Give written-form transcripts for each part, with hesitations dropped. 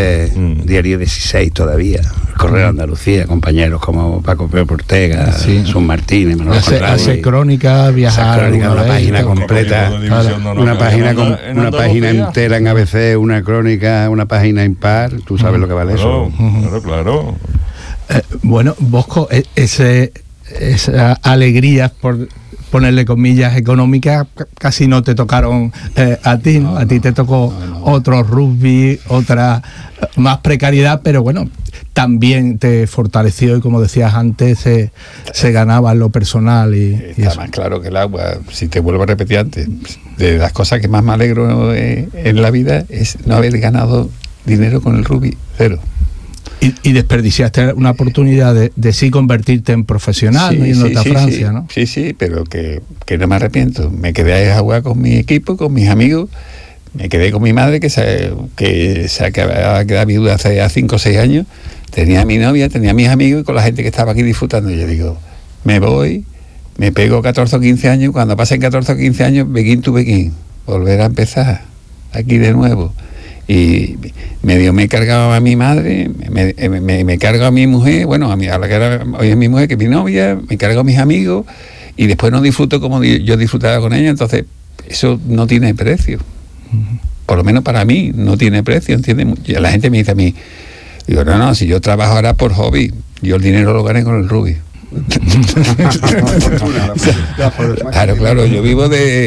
hacer Diario 16 todavía, Correr a Andalucía, compañeros como Paco Pepe Ortega, Sun Martínez, hace crónica, viajar, una página completa, una página entera en ABC, una crónica, una página impar, tú sabes lo que vale eso. Claro. Bueno, Bosco, esa alegría, por ponerle comillas, económicas, casi no te tocaron a ti, ¿no? A ti te tocó otro rugby, otra más precariedad, pero bueno, también te fortaleció y, como decías antes, se ganaba en lo personal. Está más claro que el agua. Si te vuelvo a repetir antes, de las cosas que más me alegro en la vida es no haber ganado dinero con el rugby, cero. Y desperdiciaste una oportunidad de sí convertirte en profesional, ¿no? Yéndote a Francia, ¿no? Sí, pero que no me arrepiento. Me quedé a jugar con mi equipo, con mis amigos. Me quedé con mi madre, que se acaba de quedar viuda hace ya 5 o 6 años. Tenía a mi novia, tenía a mis amigos y con la gente que estaba aquí disfrutando. Y yo digo, me voy, me pego 14 o 15 años. Cuando pasen 14 o 15 años, begin to begin. Volver a empezar aquí de nuevo. Y medio me he cargado a mi madre, me cargo a mi mujer, bueno, a la que era hoy es mi mujer, que es mi novia, me cargo a mis amigos y después no disfruto como yo disfrutaba con ella. Entonces eso no tiene precio, por lo menos para mí no tiene precio, ¿entiendes? Y la gente me dice a mí, digo, no, si yo trabajo ahora por hobby, yo el dinero lo gané con el rugby. Claro, yo vivo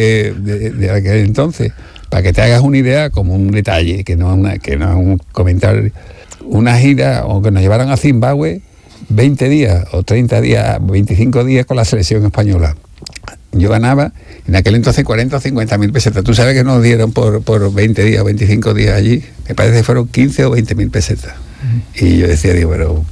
de aquel entonces. Para que te hagas una idea, como un detalle, que no es un comentario, una gira, o que nos llevaron a Zimbabue 20 días, o 30 días, 25 días con la selección española. Yo ganaba, en aquel entonces, 40 o 50 mil pesetas. Tú sabes que nos dieron por 20 días o 25 días allí, me parece que fueron 15 o 20 mil pesetas. Y yo decía, pero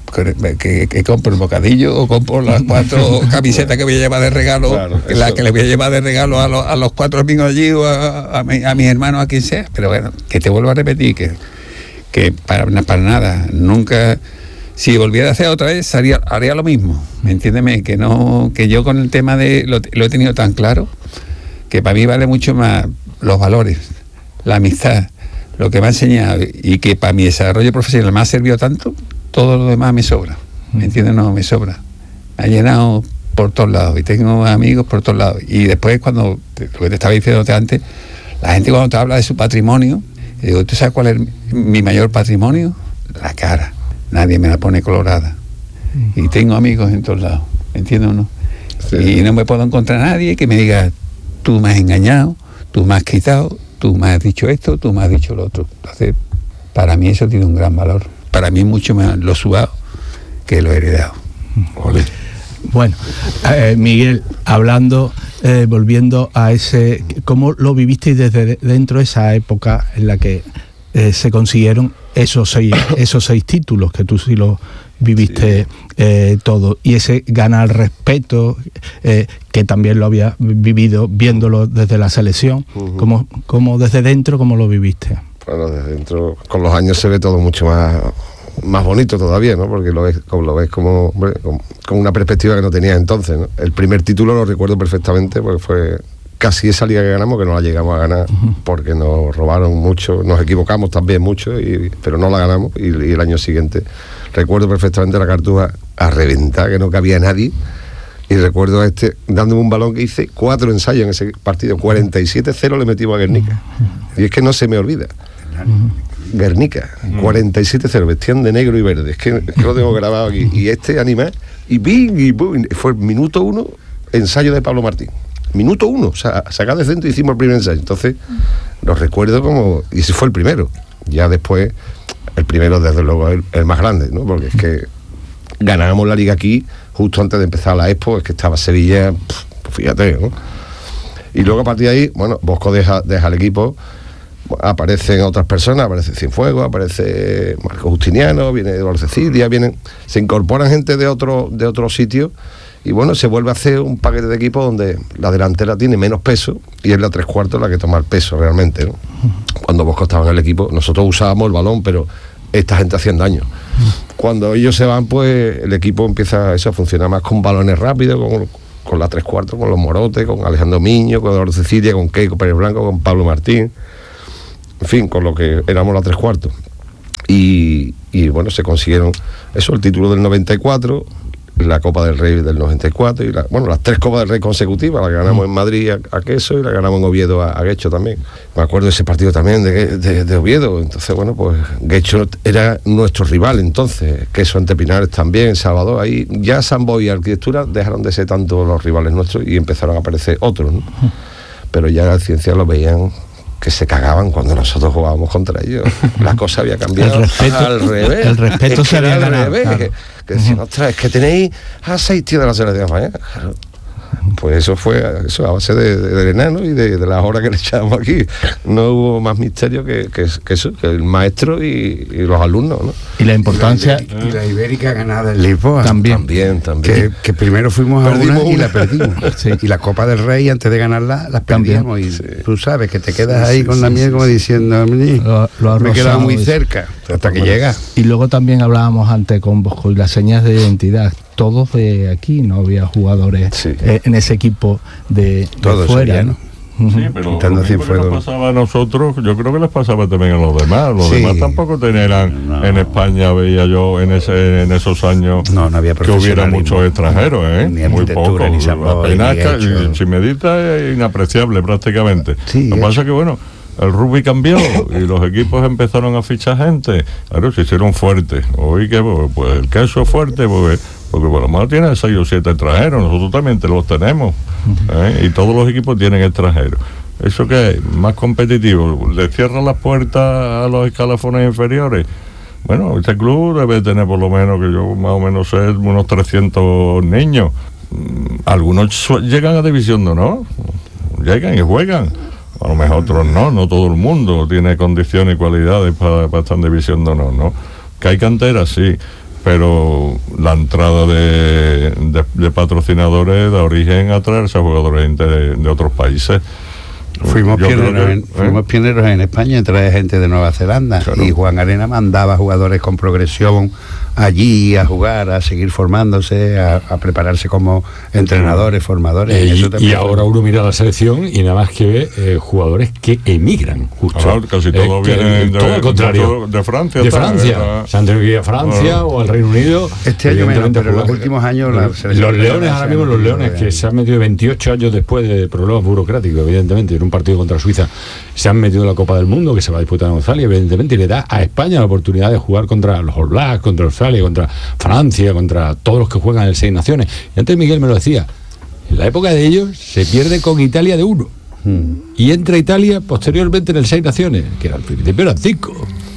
que compro el bocadillo o compro las 4 camisetas que voy a llevar de regalo, que le voy a llevar de regalo a los 4 amigos allí o a mis hermanos, a quien sea. Pero bueno, que te vuelvo a repetir que para nada, nunca, si volviera a hacer otra vez haría lo mismo, entiéndeme, que yo con el tema lo he tenido tan claro que para mí vale mucho más los valores, la amistad, lo que me ha enseñado, y que para mi desarrollo profesional me ha servido tanto. Todo lo demás me sobra, ¿me entiendes? No, me sobra. Me ha llenado por todos lados y tengo amigos por todos lados. Y después, lo que te estaba diciendo antes, la gente cuando te habla de su patrimonio, digo, ¿tú sabes cuál es mi mayor patrimonio? La cara. Nadie me la pone colorada. Y tengo amigos en todos lados, ¿me entiendes o no? Sí. Y no me puedo encontrar a nadie que me diga, tú me has engañado, tú me has quitado, tú me has dicho esto, tú me has dicho lo otro. Entonces, para mí eso tiene un gran valor. Para mí mucho más lo sudado que lo heredado. Olé. Bueno, Miguel, hablando, volviendo a ese, ¿cómo lo vivisteis desde dentro de esa época en la que se consiguieron esos seis títulos, que tú sí los viviste todo, y ese ganar respeto, que también lo habías vivido viéndolo desde la selección? ¿Cómo desde dentro, cómo lo viviste? Bueno, desde dentro, con los años se ve todo mucho más bonito todavía, ¿no? Porque lo ves como una perspectiva que no tenías entonces, ¿no? El primer título lo recuerdo perfectamente, porque fue casi esa liga que ganamos, que no la llegamos a ganar, porque nos robaron mucho, nos equivocamos también mucho, pero no la ganamos, y el año siguiente recuerdo perfectamente la Cartuja a reventar, que no cabía nadie. Y recuerdo a dándome un balón que hice 4 ensayos en ese partido, 47-0 le metimos a Guernica. Y es que no se me olvida. Guernica, 47-0, vestían de negro y verde. Es que lo tengo grabado aquí. Y este animal, y fue minuto 1, ensayo de Pablo Martín. Minuto 1, o sea, sacado de centro y hicimos el primer ensayo. Entonces, lo recuerdo como... Y ese fue el primero. Ya después, el primero, desde luego, el más grande, ¿no? Porque es que ganábamos la liga aquí justo antes de empezar la Expo, es que estaba Sevilla, fíjate, ¿no? Y luego a partir de ahí, bueno, Bosco deja el equipo, aparecen otras personas, aparece Cienfuegos, aparece Marco Justiniano, viene Eduardo Cecilia, se incorporan gente de otro sitio, y bueno, se vuelve a hacer un paquete de equipo donde la delantera tiene menos peso y es la 3/4 la que toma el peso realmente, ¿no? Cuando Bosco estaba en el equipo, nosotros usábamos el balón, pero esta gente hacían daño. Cuando ellos se van, pues el equipo empieza a funcionar más con balones rápidos, con la 3/4, con los Morotes, con Alejandro Miño, con Eduardo Cecilia, con Keiko Pérez Blanco, con Pablo Martín, en fin, con lo que éramos la 3/4. y bueno, se consiguieron eso, el título del 94, la Copa del Rey del 94 y las 3 Copas del Rey consecutivas, la ganamos en Madrid a Queso y la ganamos en Oviedo a Guecho también. Me acuerdo de ese partido también de Oviedo. Entonces, bueno, pues Guecho era nuestro rival entonces, Queso ante Pinares también, Salvador, ahí ya Sambo y Arquitectura dejaron de ser tanto los rivales nuestros y empezaron a aparecer otros, ¿no? Pero ya la ciencia lo veían que se cagaban cuando nosotros jugábamos contra ellos. La cosa había cambiado al revés. El respeto se había ganado. Que decían, ostras, es que tenéis a 6 tíos de la selección española. Claro. Pues eso fue a base del enano y de las horas que le echábamos aquí. No hubo más misterio que eso, que el maestro y los alumnos, ¿no? Y la importancia... Y la Ibérica ganada en Lisboa. También. Que primero fuimos a una y la perdimos. Sí. Y la Copa del Rey, antes de ganarla, las perdimos. Y tú sabes que te quedas ahí con la miel como diciendo, me he quedado muy cerca, hasta que llega. Y luego también hablábamos antes con Bosco y las señas de identidad. Todos de aquí, no había jugadores en ese equipo de fuera, ¿no? Sí, pero lo mismo que nos pasaba a nosotros, yo creo que les pasaba también a los demás. Los demás tampoco tenían en España, veía yo en esos años no había que hubiera muchos extranjeros, ni muy pocos. Apenas si medita es inapreciable prácticamente. Lo que pasa es que bueno, el rugby cambió y los equipos empezaron a fichar gente. Claro, se hicieron fuertes. Hoy que pues el Queso es fuerte, porque por lo menos tiene 6 o 7 extranjeros, nosotros también los tenemos, y todos los equipos tienen extranjeros. ¿Eso qué es? Más competitivo. ¿Le cierran las puertas a los escalafones inferiores? Bueno, este club debe tener por lo menos, que yo más o menos sé, unos 300 niños. Algunos llegan a División de Honor, llegan y juegan. A lo mejor otros no todo el mundo tiene condiciones y cualidades para estar en División de Honor, ¿no? Que hay canteras, sí, pero la entrada de patrocinadores da origen a traerse a jugadores de otros países. Fuimos pioneros en España en traer gente de Nueva Zelanda, y Juan Arena mandaba jugadores con progresión allí a jugar, a seguir formándose, a prepararse como entrenadores, formadores. Y ahora uno mira la selección y nada más que ve jugadores que emigran, justo. Claro, casi todos vienen de Francia. De Francia. Se han tenido a Francia o al Reino Unido. Este año menos, pero en los últimos años los Leones, ahora mismo los Leones, que se han metido 28 años después de problemas burocráticos, evidentemente, en un partido contra Suiza, se han metido en la Copa del Mundo, que se va a disputar en Australia, evidentemente, y le da a España la oportunidad de jugar contra los All Blacks, contra Australia, contra Francia, contra todos los que juegan en el 6 Naciones. Y antes Miguel me lo decía, en la época de ellos se pierde con Italia de 1 y entra Italia posteriormente en el 6 Naciones, que al principio eran 5,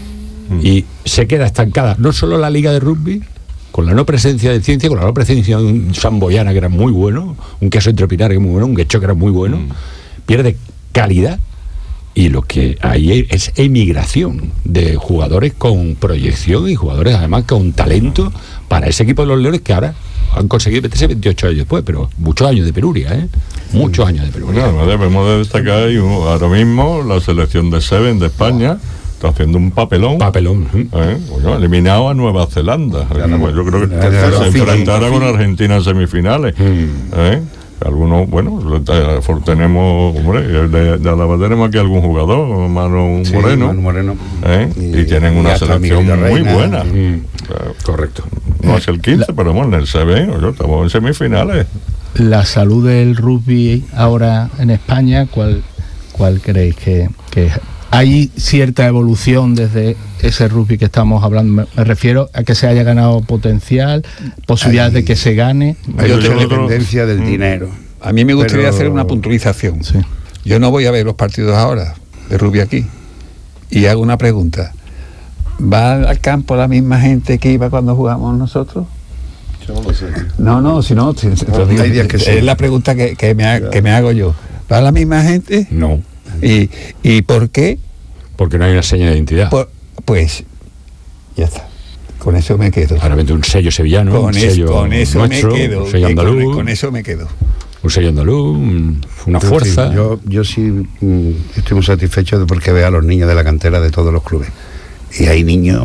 y se queda estancada no solo la liga de rugby, con la no presencia de ciencia, con la no presencia de un Samboyana que era muy bueno, un Queso entre Pinares que era muy bueno, un Guecho que era muy bueno, pierde calidad. Y lo que hay es emigración de jugadores con proyección y jugadores además con talento para ese equipo de los Leones, que ahora han conseguido meterse 28 años después, pero muchos años de penuria, muchos años de penuria. Bueno, debemos de destacar ahora mismo la selección de Seven de España está haciendo un papelón. Bueno, eliminado a Nueva Zelanda. Yo creo que se enfrentará con Argentina en semifinales. Algunos, bueno, tenemos, de Álava tenemos aquí algún jugador, Manu Moreno, y tienen una selección muy buena. Correcto. No es el 15, pero bueno, en el CB, estamos en semifinales. La salud del rugby ahora en España, ¿cuál creéis que hay cierta evolución desde ese rugby que estamos hablando? Me refiero a que se haya ganado potencial, posibilidades de que se gane. Hay otra dependencia del dinero. A mí me gustaría hacer una puntualización. Sí. Yo no voy a ver los partidos ahora de rugby aquí. Y hago una pregunta. ¿Va al campo la misma gente que iba cuando jugamos nosotros? Yo no lo sé. No, si no, hay días que sí. Es la pregunta que me hago yo. ¿Va la misma gente? No. ¿Y por qué? Porque no hay una seña de identidad. Pues ya está. Con eso me quedo. Ahora vende un sello sevillano, un sello nuestro, me quedo. Un sello andaluz. Con eso me quedo. Un sello andaluz, una fuerza. Yo sí estoy muy satisfecho porque veo a los niños de la cantera de todos los clubes. Y hay niños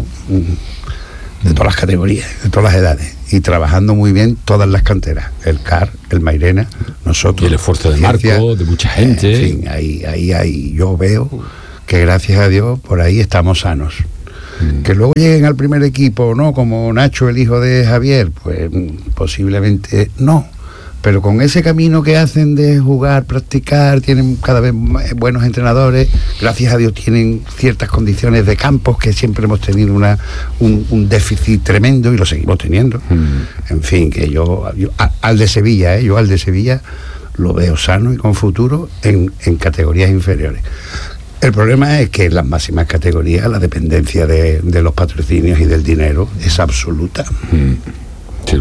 de todas las categorías, de todas las edades, y trabajando muy bien todas las canteras, el CAR, el Mairena, nosotros. Y el esfuerzo de Marco, de mucha gente. En fin, ahí yo veo que gracias a Dios por ahí estamos sanos. Que luego lleguen al primer equipo, ¿no? Como Nacho, el hijo de Javier, pues posiblemente no. Pero con ese camino que hacen de jugar, practicar, tienen cada vez buenos entrenadores, gracias a Dios tienen ciertas condiciones de campos, que siempre hemos tenido un déficit tremendo y lo seguimos teniendo. En fin, que yo al de Sevilla, yo al de Sevilla lo veo sano y con futuro en categorías inferiores. El problema es que en las máximas categorías la dependencia de los patrocinios y del dinero es absoluta. Sí,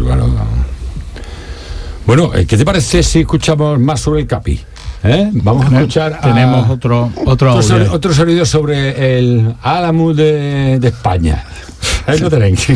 bueno, ¿qué te parece si escuchamos más sobre el Capi? Vamos a escuchar. Tenemos otro sonido sobre el Álamo de España. Ahí lo tenéis.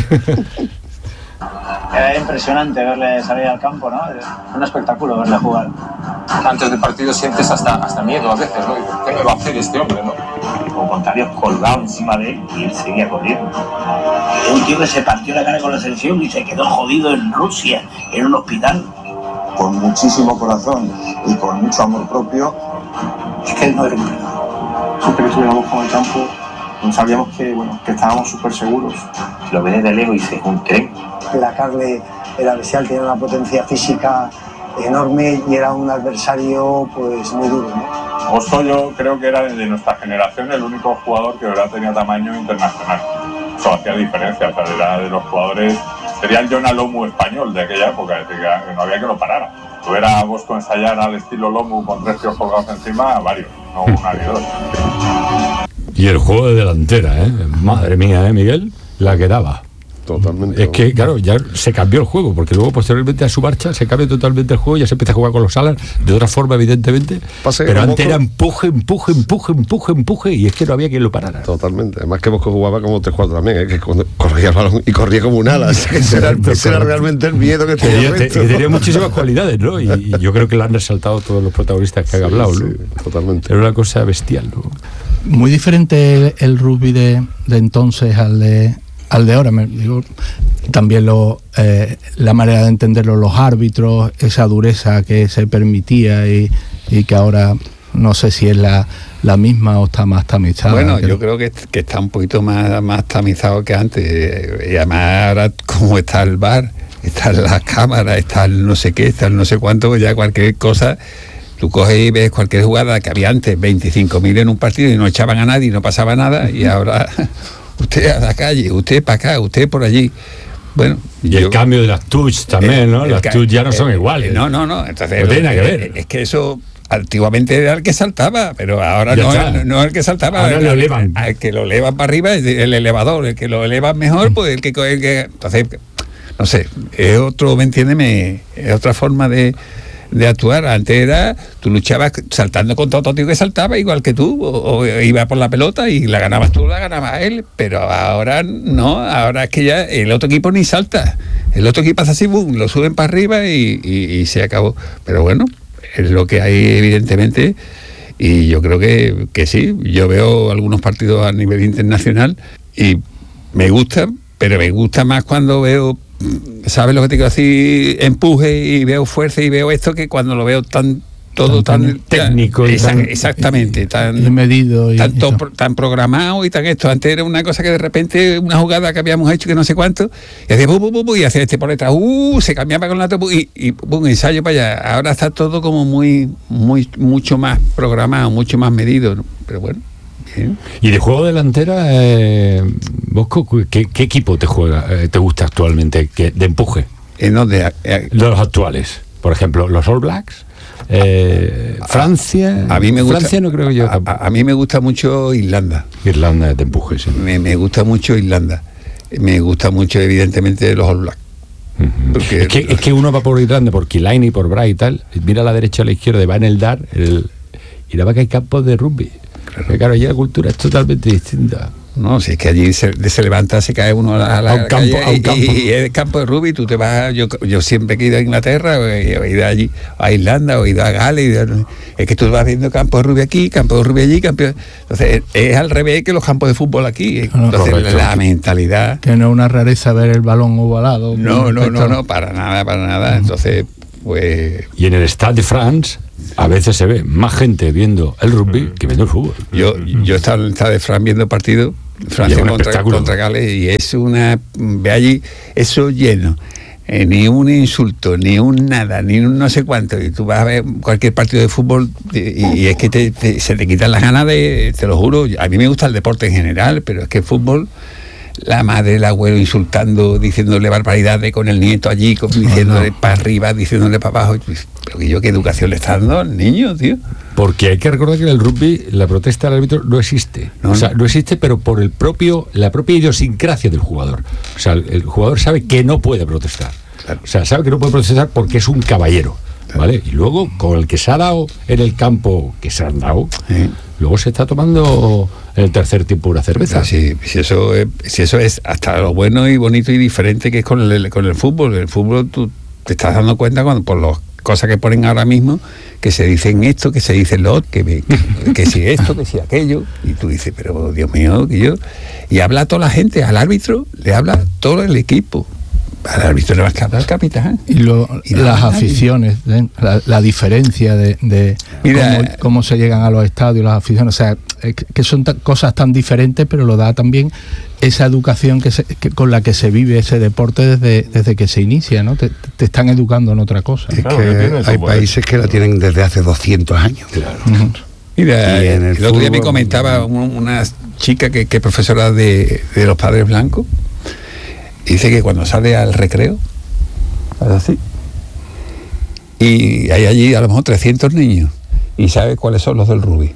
Era impresionante verle salir al campo, ¿no? Un espectáculo verle jugar. Antes del partido sientes hasta miedo a veces, ¿no? ¿Qué me va a hacer este hombre, no? Como contrario, colgado encima de él y él seguía corriendo. Un tío que se partió la cara con la selección y se quedó jodido en Rusia, en un hospital. Con muchísimo corazón y con mucho amor propio. Es que él no era un entrenador. Siempre que estuviéramos con el campo, sabíamos que estábamos súper seguros. Lo ves de lejos y dices, un tren. La carne era bestial, tenía una potencia física enorme y era un adversario pues muy duro, ¿no? Bosco, yo creo que era de nuestra generación el único jugador que de verdad tenía tamaño internacional. Eso hacía diferencia, o sea, era de los jugadores, sería el Jonah Lomu español de aquella época, es decir, que no había que lo parara. Tú ver a Bosco ensayar al estilo Lomu con 3 tíos colgados encima, varios, no una ni dos. Y el juego de delantera, madre mía, Miguel, la que daba. Totalmente. Es que, claro, ya se cambió el juego, porque luego posteriormente a su marcha se cambia totalmente el juego, ya se empieza a jugar con los alas de otra forma, evidentemente. Pero antes era empuje, y es que no había quien lo parara. Totalmente. Además que Bosco jugaba como 3-4 también, que cuando corría el balón y corría como un ala. Ese era realmente el miedo que tenía. Tenía muchísimas cualidades, ¿no? Y yo creo que lo han resaltado todos los protagonistas que han hablado, ¿no? Sí, totalmente. Era una cosa bestial, ¿no? Muy diferente el rugby de entonces al de ahora, también la manera de entenderlo, los árbitros, esa dureza que se permitía y que ahora no sé si es la misma o está más tamizada. Bueno, yo creo que está un poquito más tamizado que antes, y además ahora como está el VAR, están las cámaras, está el no sé qué, está el no sé cuánto, ya cualquier cosa. Tú coges y ves cualquier jugada que había antes, 25.000 en un partido y no echaban a nadie y no pasaba nada, y ahora usted a la calle, usted para acá, usted por allí. Bueno, y el cambio de las touch también, ¿no? Las touch ya no son iguales. No. Entonces, no tiene nada que ver. Es que eso antiguamente era el que saltaba, pero ahora no es el que saltaba. Ahora lo elevan. Al que lo elevan para arriba es el elevador, el que lo elevan mejor, pues el que entonces, no sé, es otro, ¿me entiendes? Es otra forma de actuar. Antes era, tú luchabas saltando contra otro tío que saltaba igual que tú, o iba por la pelota y la ganabas tú, la ganaba él, pero ahora no, ahora es que ya el otro equipo ni salta, el otro equipo hace así, boom, lo suben para arriba y se acabó. Pero bueno, es lo que hay evidentemente, y yo creo que sí, yo veo algunos partidos a nivel internacional y me gusta, pero me gusta más cuando veo, ¿sabes lo que te quiero decir? Empuje y veo fuerza y veo esto, que cuando lo veo tan técnico, exactamente, tan medido, tan programado y tan esto. Antes era una cosa que de repente una jugada que habíamos hecho que no sé cuánto, y hacía y hacía este por detrás, se cambiaba con la otra y ensayo para allá. Ahora está todo como mucho más programado, mucho más medido, ¿no? Pero bueno. Bien. Y de juego delantera, Bosco, ¿qué equipo te gusta actualmente de empuje? De los actuales, por ejemplo, los All Blacks, Francia. A mí me gusta, Francia no creo yo. A mí me gusta mucho Irlanda. Irlanda de empuje, sí. Me gusta mucho Irlanda. Me gusta mucho, evidentemente, los All Blacks. Porque es que uno va por Irlanda, por Killiney y por Bray y tal, mira a la derecha o a la izquierda, va en el DAR, y la va que hay campos de rugby. Claro, allí la cultura es totalmente distinta. No, si es que allí se levanta, se cae uno a un campo, y es campo de rugby, tú te vas, yo siempre que he ido a Inglaterra, o he ido allí a Irlanda, o he ido a Gales, es que tú vas viendo campo de rugby aquí, campo de rugby allí, entonces es al revés que los campos de fútbol aquí. Entonces la mentalidad... Que no es una rareza ver el balón ovalado. No, para nada. Entonces, pues... Y en el Stade de France a veces se ve más gente viendo el rugby que viendo el fútbol. Yo he estado en el Stade de France viendo partidos Francia contra Gales, y es una... Ve allí, eso lleno. Ni un insulto, ni un nada, ni un no sé cuánto. Y tú vas a ver cualquier partido de fútbol y es que se te quitan las ganas de... Te lo juro, a mí me gusta el deporte en general, pero es que el fútbol... La madre, el abuelo insultando, diciéndole barbaridades con el nieto allí, diciéndole para arriba, diciéndole para abajo. Pero que ¿qué educación le está dando al niño, tío? Porque hay que recordar que en el rugby la protesta del árbitro no existe. No existe, pero por la propia idiosincrasia del jugador. O sea, el jugador sabe que no puede protestar. Claro. O sea, sabe que no puede protestar porque es un caballero. ¿Vale? Y luego, con el que se ha dado en el campo, que se han dado, luego se está tomando en el tercer tiempo una cerveza. Si eso es hasta lo bueno y bonito y diferente que es con el fútbol. El fútbol tú te estás dando cuenta por las cosas que ponen ahora mismo, que se dicen esto, que se dicen lo otro, que si esto, que si aquello, y tú dices, pero Dios mío, y habla toda la gente, al árbitro le habla todo el equipo. Al árbitro le va a hablar el capitán. Y las aficiones, la diferencia de cómo se llegan a los estadios, las aficiones, o sea, que son cosas tan diferentes, pero lo da también esa educación con la que se vive ese deporte desde que se inicia, ¿no? Te están educando en otra cosa. Es que hay países que la tienen desde hace 200 años. Claro. Mira, el otro día me comentaba una chica que es profesora de los padres blancos. Dice que cuando sale al recreo, así, y hay allí a lo mejor 300 niños, y sabe cuáles son los del rugby.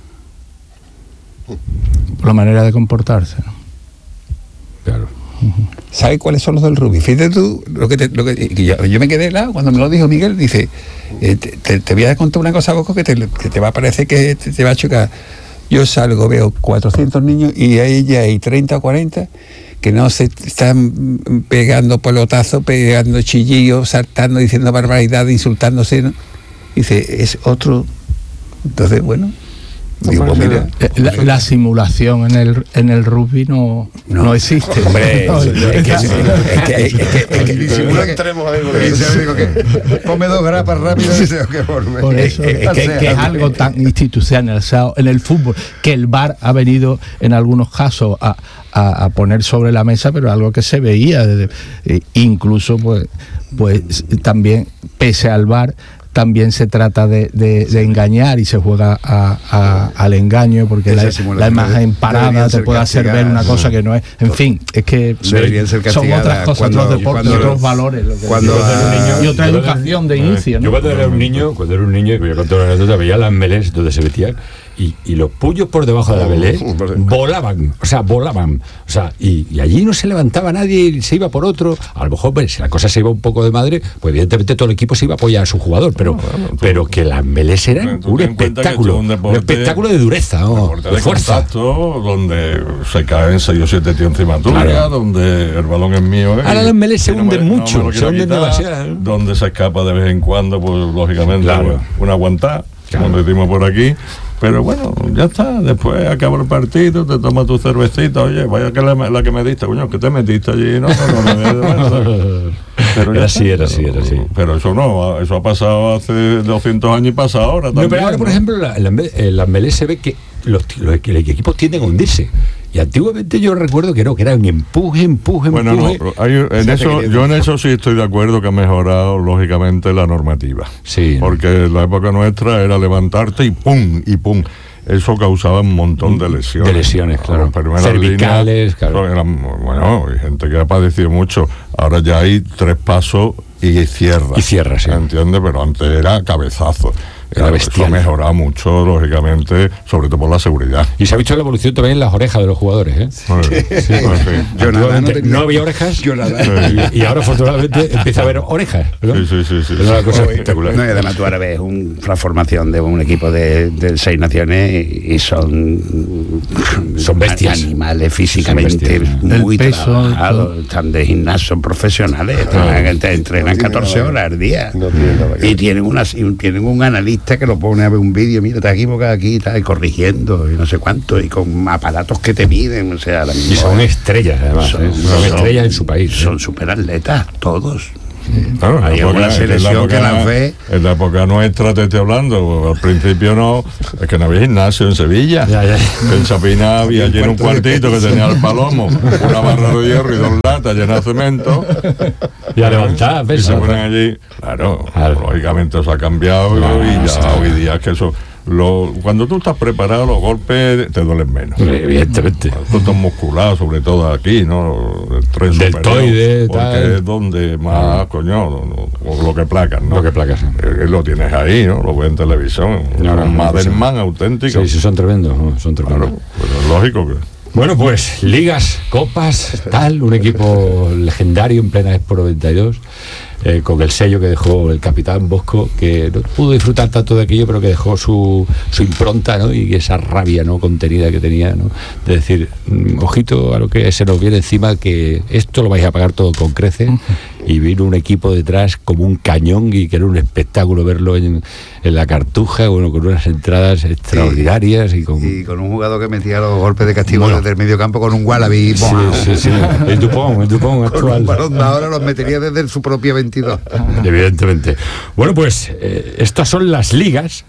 Por la manera de comportarse, ¿no? Claro. ¿Sabe cuáles son los del rugby? Fíjate tú, yo me quedé helado cuando me lo dijo Miguel. Dice, te voy a contar una cosa, Bosco, que te va a parecer que te va a chocar. Yo salgo, veo 400 niños y ahí ya hay 30 o 40 que no se están pegando pelotazos, pegando chillillos, saltando, diciendo barbaridades, insultándose, ¿no? Dice, es otro. Entonces, bueno, digo, pues mira, la simulación en el rugby no existe. Hombre, es que disimulan extremos a ver, porque come 2 grapas rápido y se que forme. Por eso que es algo tan institucionalizado en el fútbol, que el VAR ha venido en algunos casos a poner sobre la mesa, pero algo que se veía incluso pues también, pese al VAR, también se trata de engañar y se juega al engaño, porque la imagen parada te puede hacer ver una cosa que no es. En fin, es que son otras cosas, otros deportes, otros valores, y otra educación de inicio, ¿no? Yo cuando era un niño, voy a contar una anécdota, veía las melés donde se metían y los puños por debajo de la melé volaban, y allí no se levantaba nadie y se iba por otro. A lo mejor, pues, si la cosa se iba un poco de madre, pues evidentemente todo el equipo se iba a apoyar a su jugador, pero que las melés eran un espectáculo, un espectáculo de dureza, ¿no? De fuerza, contacto, donde se caen 6 o 7 tíos encima tuya, donde el balón es mío. Ahora las melés se hunden mucho, se hunden demasiado, donde se escapa de vez en cuando, pues lógicamente una aguantada, como decimos por aquí. Pero bueno, ya está, después acaba el partido, te tomas tu cervecita, oye, vaya que la que me diste, coño, que te metiste allí, no. Pero era así. Pero eso ha pasado hace 200 años y pasa ahora también. No, pero ahora, por ejemplo, las melés se ve que los equipos tienden a hundirse. Y antiguamente yo recuerdo que era un empuje. Bueno, yo en eso sí estoy de acuerdo, que ha mejorado lógicamente la normativa. Sí. Porque en la época nuestra era levantarte y pum. Eso causaba un montón de lesiones. De lesiones, claro. Cervicales, claro. Bueno, hay gente que ha padecido mucho. Ahora ya hay 3 pasos y cierra. Sí. ¿Entiendes? Pero antes era cabezazo. Eso ha mejorado mucho, lógicamente, sobre todo por la seguridad. Y se ha visto la evolución también en las orejas de los jugadores, ¿eh? Sí. No había orejas y ahora afortunadamente empieza a haber orejas, ¿no? Sí. Es una cosa espectacular. No, y además tú ahora ves una formación de un equipo de 6 naciones y son bestias, animales físicamente muy trabajados, están de gimnasios profesionales, entrenan 14 horas al día y tienen un analista que lo pone a ver un vídeo, mira, te has equivocado aquí, está corrigiendo y no sé cuánto, y con aparatos que te miden, o sea, y son estrellas, además, son estrellas en su país. Son superatletas, todos. Claro, hay alguna selección que las ve. En la época nuestra te estoy hablando, al principio no, es que no había gimnasio en Sevilla. En Sapina había allí un cuartito que tenía el palomo, una barra de hierro y 2 latas llenas de cemento. Y a levantar, y se ponen allí. Claro, lógicamente eso ha cambiado y ya hoy día es que eso. Cuando tú estás preparado, los golpes te duelen menos. Evidentemente. Tú estás musculado, sobre todo aquí, ¿no? El tren deltoide, porque tal. Es donde más, o lo que placas, ¿no? Lo que placas, sí. Lo tienes ahí, ¿no? Lo ves en televisión. Maderman auténticos. Sí, son tremendos, son tremendos. Claro, pero es lógico que... Bueno, pues ligas, copas, tal, un equipo legendario en plena Expo 92, con el sello que dejó el capitán Bosco, que no pudo disfrutar tanto de aquello, pero que dejó su impronta, ¿no? Y esa rabia, ¿no?, contenida que tenía, ¿no?, de decir, ojito a lo que se nos viene encima, que esto lo vais a pagar todo con creces. Y vino un equipo detrás como un cañón, y que era un espectáculo verlo en la Cartuja, bueno, con unas entradas extraordinarias y con un jugador que metía los golpes de castigo desde el medio campo con un Wallaby. Sí. El Dupont actual. Ahora los metería desde su propia 22. Evidentemente. Bueno, pues estas son las ligas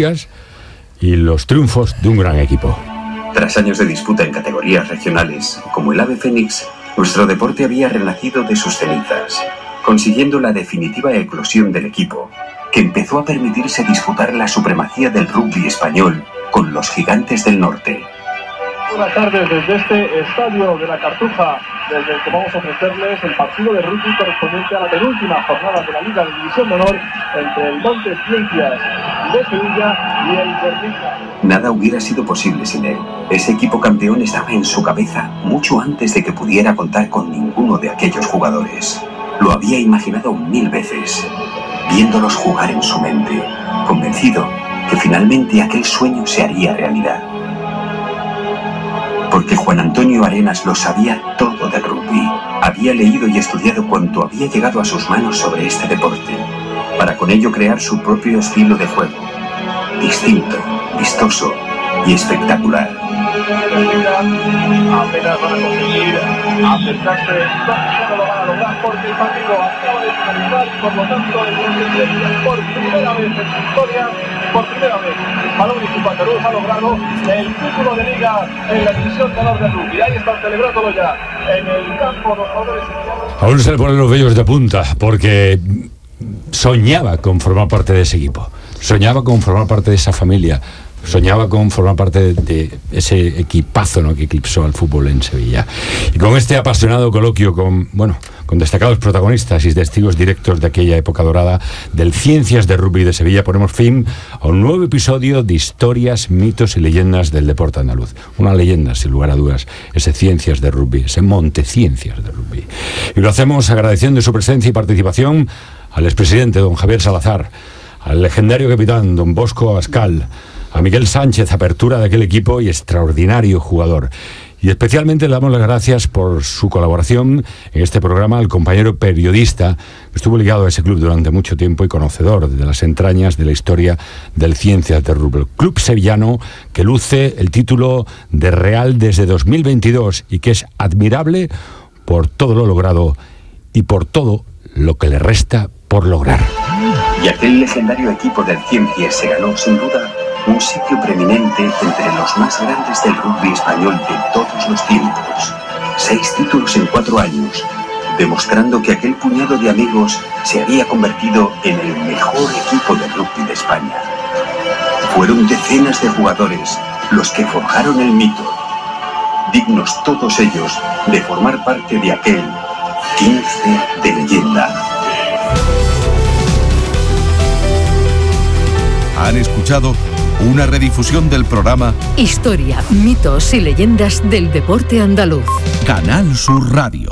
y los triunfos de un gran equipo. Tras años de disputa en categorías regionales, como el Ave Fénix, nuestro deporte había renacido de sus cenizas, consiguiendo la definitiva eclosión del equipo, que empezó a permitirse disputar la supremacía del rugby español con los gigantes del norte. Buenas tardes desde este estadio de la Cartuja, desde el que vamos a ofrecerles el partido de rugby correspondiente a la penúltima jornada de la Liga de División de Honor entre el Montes Ciencias de Sevilla y el Guernica. Nada hubiera sido posible sin él. Ese equipo campeón estaba en su cabeza mucho antes de que pudiera contar con ninguno de aquellos jugadores. Lo había imaginado 1000 veces, viéndolos jugar en su mente, convencido que finalmente aquel sueño se haría realidad. Porque Juan Antonio Arenas lo sabía todo de rugby. Había leído y estudiado cuanto había llegado a sus manos sobre este deporte, para con ello crear su propio estilo de juego, distinto, vistoso y espectacular. Apenas van a conseguir acercarse, no lo van a lograr porque el partido acaba de finalizar y por lo tanto el Montes por primera vez en su historia, Balón Municipal Andaluz ha logrado el título de liga en la división de honor de rugby. Ahí están celebrándolo ya en el campo los jugadores. Aún se le ponen los vellos de punta porque soñaba con formar parte de ese equipo, soñaba con formar parte de esa familia, soñaba con formar parte de ese equipazo, ¿no?, que eclipsó al fútbol en Sevilla. Y con este apasionado coloquio con destacados protagonistas y testigos directos de aquella época dorada del Ciencias de Rugby de Sevilla, ponemos fin a un nuevo episodio de historias, mitos y leyendas del deporte andaluz. Una leyenda, sin lugar a dudas, ese Ciencias de Rugby, ese Monte Ciencias de Rugby. Y lo hacemos agradeciendo su presencia y participación al expresidente don Javier Salazar, al legendario capitán don Bosco Abascal, a Miguel Sánchez, apertura de aquel equipo y extraordinario jugador. Y especialmente le damos las gracias por su colaboración en este programa al compañero periodista que estuvo ligado a ese club durante mucho tiempo y conocedor de las entrañas de la historia del Ciencias de Rugby. Club sevillano que luce el título de Real desde 2022 y que es admirable por todo lo logrado y por todo lo que le resta por lograr. Y aquel legendario equipo del Ciencias se ganó sin duda un sitio preeminente entre los más grandes del rugby español de todos los tiempos. 6 títulos en 4 años, demostrando que aquel puñado de amigos se había convertido en el mejor equipo de rugby de España. Fueron decenas de jugadores los que forjaron el mito, dignos todos ellos de formar parte de aquel 15 de leyenda. Han escuchado una redifusión del programa Historia, mitos y leyendas del deporte andaluz. Canal Sur Radio.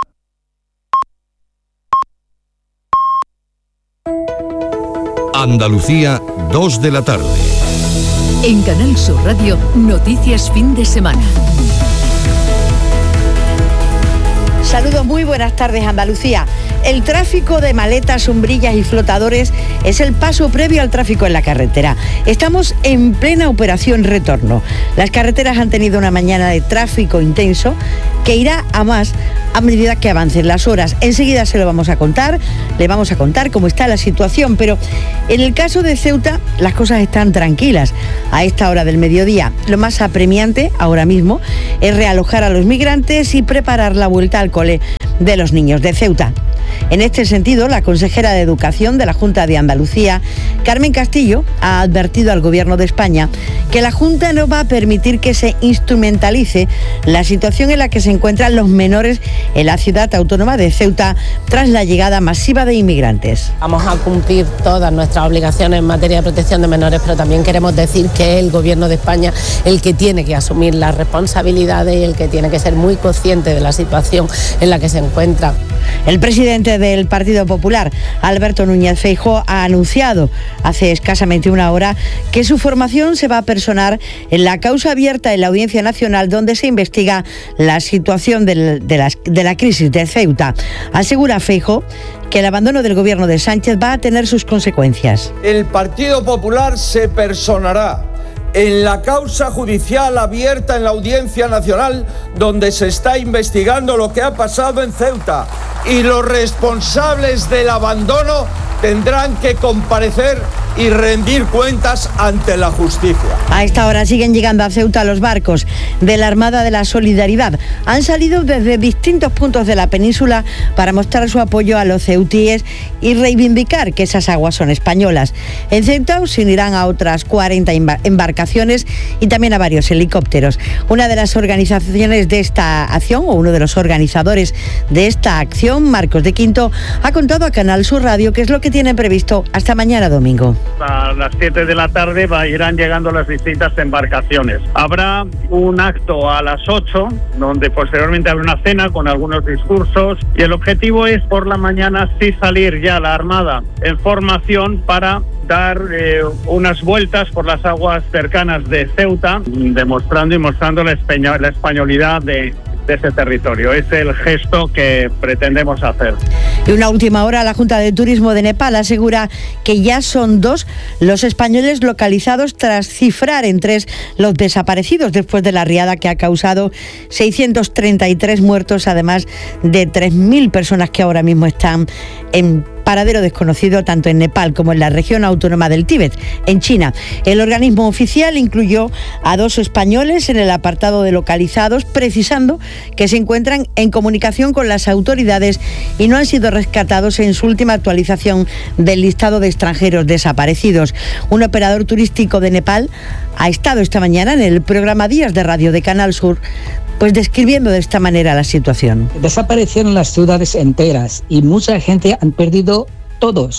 Andalucía, 2 de la tarde. En Canal Sur Radio, noticias fin de semana. Saludos, muy buenas tardes Andalucía. El tráfico de maletas, sombrillas y flotadores es el paso previo al tráfico en la carretera. Estamos en plena operación retorno. Las carreteras han tenido una mañana de tráfico intenso que irá a más a medida que avancen las horas. Enseguida se lo vamos a contar, le vamos a contar cómo está la situación, pero en el caso de Ceuta las cosas están tranquilas a esta hora del mediodía. Lo más apremiante ahora mismo es realojar a los migrantes y preparar la vuelta al cole de los niños de Ceuta. En este sentido, la consejera de Educación de la Junta de Andalucía, Carmen Castillo, ha advertido al Gobierno de España que la Junta no va a permitir que se instrumentalice la situación en la que se encuentran los menores en la ciudad autónoma de Ceuta tras la llegada masiva de inmigrantes. Vamos a cumplir todas nuestras obligaciones en materia de protección de menores, pero también queremos decir que es el Gobierno de España el que tiene que asumir las responsabilidades y el que tiene que ser muy consciente de la situación en la que se encuentra. El presidente del Partido Popular, Alberto Núñez Feijóo, ha anunciado hace escasamente una hora que su formación se va a personar en la causa abierta en la Audiencia Nacional donde se investiga la situación de la crisis de Ceuta. Asegura Feijóo que el abandono del gobierno de Sánchez va a tener sus consecuencias. El Partido Popular se personará en la causa judicial abierta en la Audiencia Nacional donde se está investigando lo que ha pasado en Ceuta y los responsables del abandono tendrán que comparecer y rendir cuentas ante la justicia. A esta hora siguen llegando a Ceuta los barcos de la Armada de la Solidaridad. Han salido desde distintos puntos de la península para mostrar su apoyo a los ceutíes y reivindicar que esas aguas son españolas. En Ceuta se unirán a otras 40 embarcaciones y también a varios helicópteros. Una de las organizaciones de esta acción, o uno de los organizadores de esta acción, Marcos de Quinto, ha contado a Canal Sur Radio qué es lo que tienen previsto hasta mañana domingo. A las 7 de la tarde irán llegando las distintas embarcaciones. Habrá un acto a las 8, donde posteriormente habrá una cena con algunos discursos y el objetivo es por la mañana sí salir ya la Armada en formación para dar unas vueltas por las aguas cercanas de Ceuta, demostrando y mostrando la españolidad de ese territorio. Es el gesto que pretendemos hacer. Y una última hora, la Junta de Turismo de Nepal asegura que ya son 2 los españoles localizados tras cifrar en 3 los desaparecidos después de la riada que ha causado 633 muertos, además de 3.000 personas que ahora mismo están en paradero desconocido tanto en Nepal como en la región autónoma del Tíbet, en China. El organismo oficial incluyó a 2 españoles en el apartado de localizados, precisando que se encuentran en comunicación con las autoridades y no han sido rescatados en su última actualización del listado de extranjeros desaparecidos. Un operador turístico de Nepal ha estado esta mañana en el programa Días de Radio de Canal Sur, pues describiendo de esta manera la situación. Desaparecieron las ciudades enteras y mucha gente han perdido todo.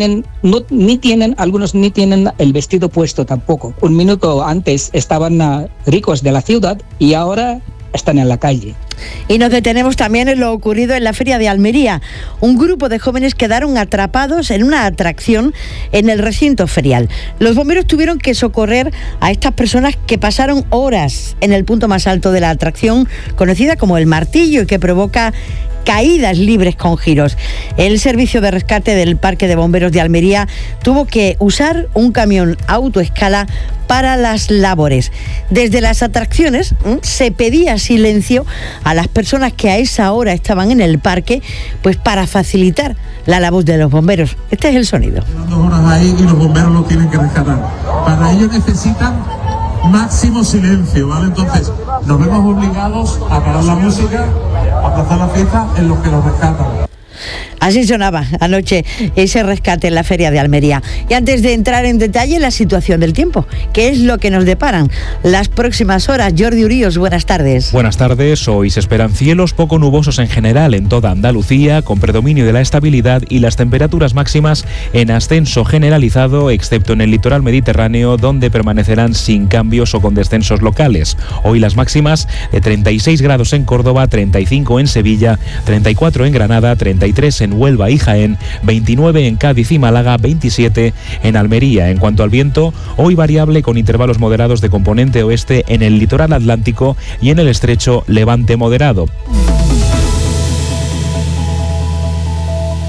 Algunos ni tienen el vestido puesto tampoco. Un minuto antes estaban ricos de la ciudad y ahora están en la calle. Y nos detenemos también en lo ocurrido en la Feria de Almería. Un grupo de jóvenes quedaron atrapados en una atracción en el recinto ferial. Los bomberos tuvieron que socorrer a estas personas que pasaron horas en el punto más alto de la atracción, conocida como el Martillo, y que provoca caídas libres con giros. El servicio de rescate del Parque de Bomberos de Almería tuvo que usar un camión autoescala para las labores. Desde las atracciones se pedía silencio a las personas que a esa hora estaban en el parque, pues para facilitar la labor de los bomberos. Este es el sonido. 2 horas ahí y los bomberos lo tienen que rescatar. Para ello necesitan máximo silencio, ¿vale? Entonces nos vemos obligados a parar la música, a aplazar la fiesta en los que nos rescatan. Así sonaba anoche ese rescate en la Feria de Almería. Y antes de entrar en detalle la situación del tiempo, ¿qué es lo que nos deparan las próximas horas? Jordi Uríos, buenas tardes. Buenas tardes. Hoy se esperan cielos poco nubosos en general en toda Andalucía, con predominio de la estabilidad y las temperaturas máximas en ascenso generalizado, excepto en el litoral mediterráneo, donde permanecerán sin cambios o con descensos locales. Hoy las máximas de 36 grados en Córdoba, 35 en Sevilla, 34 en Granada, 33 en Huelva y Jaén, 29 en Cádiz y Málaga, 27 en Almería. En cuanto al viento, hoy variable con intervalos moderados de componente oeste en el litoral atlántico y en el estrecho levante moderado.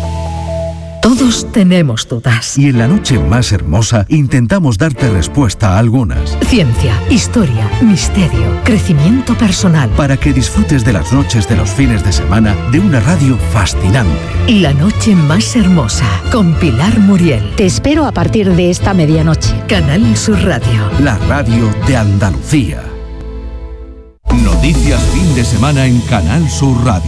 Todos tenemos dudas. Y en la noche más hermosa intentamos darte respuesta a algunas. Ciencia, historia, misterio, crecimiento personal. Para que disfrutes de las noches de los fines de semana de una radio fascinante. La noche más hermosa, con Pilar Muriel. Te espero a partir de esta medianoche. Canal Sur Radio. La radio de Andalucía. Noticias fin de semana en Canal Sur Radio.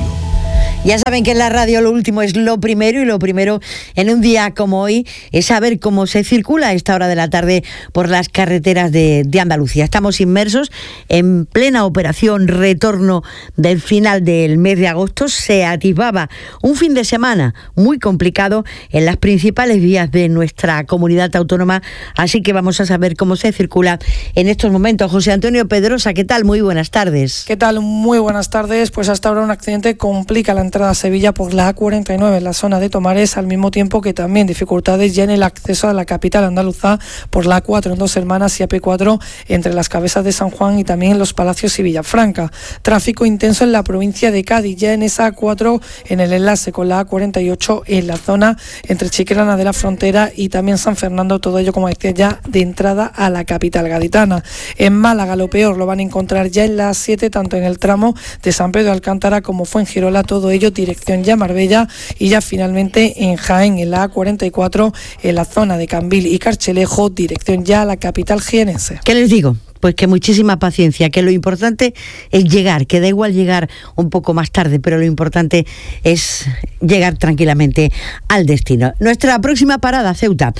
Ya saben que en la radio lo último es lo primero, y lo primero en un día como hoy es saber cómo se circula a esta hora de la tarde por las carreteras de Andalucía. Estamos inmersos en plena operación retorno del final del mes de agosto. Se atisbaba un fin de semana muy complicado en las principales vías de nuestra comunidad autónoma, así que vamos a saber cómo se circula en estos momentos. José Antonio Pedrosa, ¿qué tal? Muy buenas tardes. ¿Qué tal? Muy buenas tardes. Pues hasta ahora un accidente complica la entrada a Sevilla por la A49 en la zona de Tomares, al mismo tiempo que también dificultades ya en el acceso a la capital andaluza por la A4 en Dos Hermanas y AP4 entre las Cabezas de San Juan y también en Los Palacios y Villafranca. Tráfico intenso en la provincia de Cádiz, ya en esa A4 en el enlace con la A48 en la zona entre Chiclana de la Frontera y también San Fernando, todo ello, como decía, ya de entrada a la capital gaditana. En Málaga lo peor lo van a encontrar ya en la A7, tanto en el tramo de San Pedro de Alcántara como Fuengirola, todo ello dirección ya Marbella, y ya finalmente en Jaén, en la A44, en la zona de Cambil y Carchelejo, dirección ya a la capital jienense. ¿Qué les digo? Pues que muchísima paciencia, que lo importante es llegar, que da igual llegar un poco más tarde, pero lo importante es llegar tranquilamente al destino. Nuestra próxima parada, Ceuta.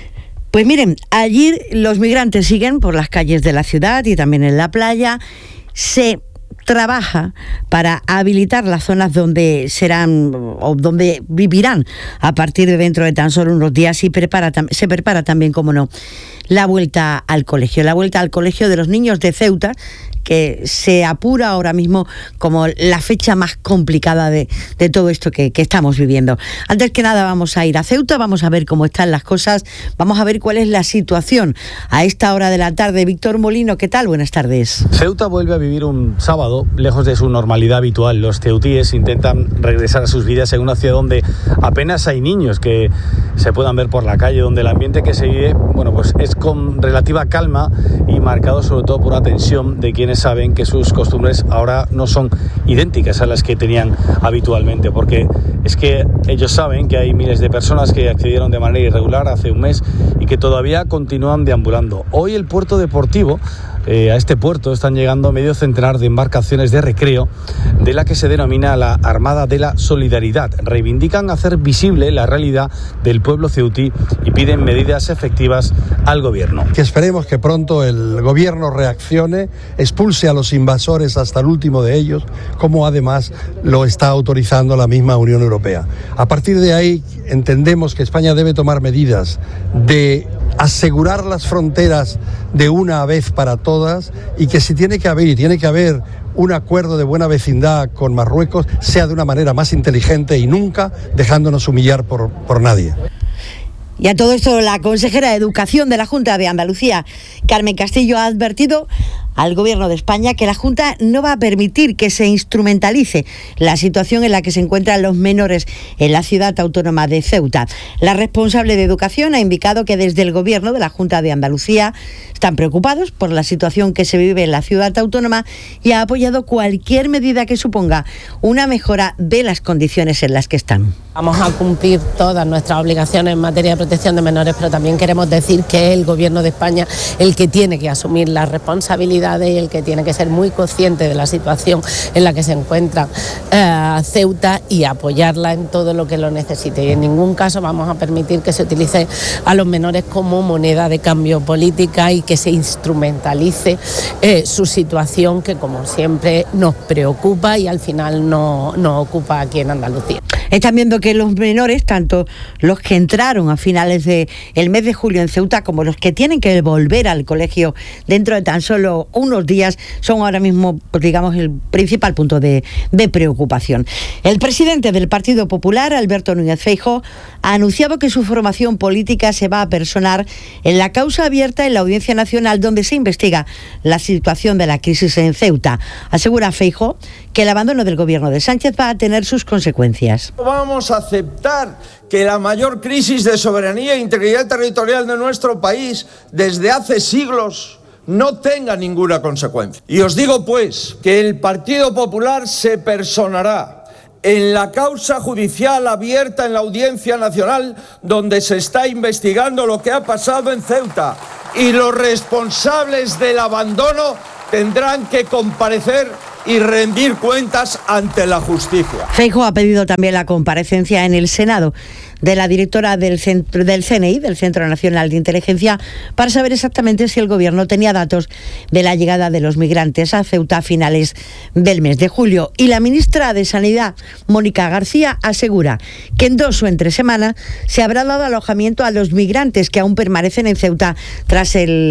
Pues miren, allí los migrantes siguen por las calles de la ciudad y también en la playa. Se trabaja para habilitar las zonas donde serán o donde vivirán a partir de dentro de tan solo unos días, y se prepara también, como no, la vuelta al colegio de los niños de Ceuta, que se apura ahora mismo como la fecha más complicada de todo esto que estamos viviendo. Antes que nada vamos a ir a Ceuta, vamos a ver cómo están las cosas, vamos a ver cuál es la situación a esta hora de la tarde. Víctor Molino, ¿qué tal? Buenas tardes. Ceuta vuelve a vivir un sábado lejos de su normalidad habitual. Los ceutíes intentan regresar a sus vidas en una ciudad donde apenas hay niños que se puedan ver por la calle, donde el ambiente que se vive, bueno, pues es con relativa calma y marcado sobre todo por una tensión de quienes saben que sus costumbres ahora no son idénticas a las que tenían habitualmente, porque es que ellos saben que hay miles de personas que accedieron de manera irregular hace un mes y que todavía continúan deambulando. Hoy el puerto deportivo, a este puerto están llegando medio centenar de embarcaciones de recreo de la que se denomina la Armada de la Solidaridad. Reivindican hacer visible la realidad del pueblo ceutí y piden medidas efectivas al gobierno. Que esperemos que pronto el gobierno reaccione, expulse a los invasores hasta el último de ellos, como además lo está autorizando la misma Unión Europea. A partir de ahí entendemos que España debe tomar medidas de asegurar las fronteras de una vez para todas, y que si tiene que haber un acuerdo de buena vecindad con Marruecos, sea de una manera más inteligente y nunca dejándonos humillar por nadie. Y a todo esto, la consejera de Educación de la Junta de Andalucía, Carmen Castillo, ha advertido al Gobierno de España que la Junta no va a permitir que se instrumentalice la situación en la que se encuentran los menores en la ciudad autónoma de Ceuta. La responsable de Educación ha indicado que desde el Gobierno de la Junta de Andalucía están preocupados por la situación que se vive en la ciudad autónoma y ha apoyado cualquier medida que suponga una mejora de las condiciones en las que están. Vamos a cumplir todas nuestras obligaciones en materia de protección de menores, pero también queremos decir que es el Gobierno de España el que tiene que asumir la responsabilidad y el que tiene que ser muy consciente de la situación en la que se encuentra Ceuta y apoyarla en todo lo que lo necesite. Y en ningún caso vamos a permitir que se utilice a los menores como moneda de cambio política y que se instrumentalice su situación, que como siempre nos preocupa y al final nos ocupa aquí en Andalucía. Están viendo que los menores, tanto los que entraron a finales del mes de julio en Ceuta como los que tienen que volver al colegio dentro de tan solo unos días, son ahora mismo, digamos, el principal punto de preocupación. El presidente del Partido Popular, Alberto Núñez Feijóo, ha anunciado que su formación política se va a personar en la causa abierta en la Audiencia Nacional, donde se investiga la situación de la crisis en Ceuta. Asegura Feijóo que el abandono del gobierno de Sánchez va a tener sus consecuencias. Vamos a aceptar que la mayor crisis de soberanía e integridad territorial de nuestro país desde hace siglos no tenga ninguna consecuencia. Y os digo pues que el Partido Popular se personará en la causa judicial abierta en la Audiencia Nacional, donde se está investigando lo que ha pasado en Ceuta, y los responsables del abandono tendrán que comparecer y rendir cuentas ante la justicia. Feijóo ha pedido también la comparecencia en el Senado de la directora del CNI, del Centro Nacional de Inteligencia, para saber exactamente si el gobierno tenía datos de la llegada de los migrantes a Ceuta a finales del mes de julio. Y la ministra de Sanidad, Mónica García, asegura que en 2 o en 3 semanas se habrá dado alojamiento a los migrantes que aún permanecen en Ceuta tras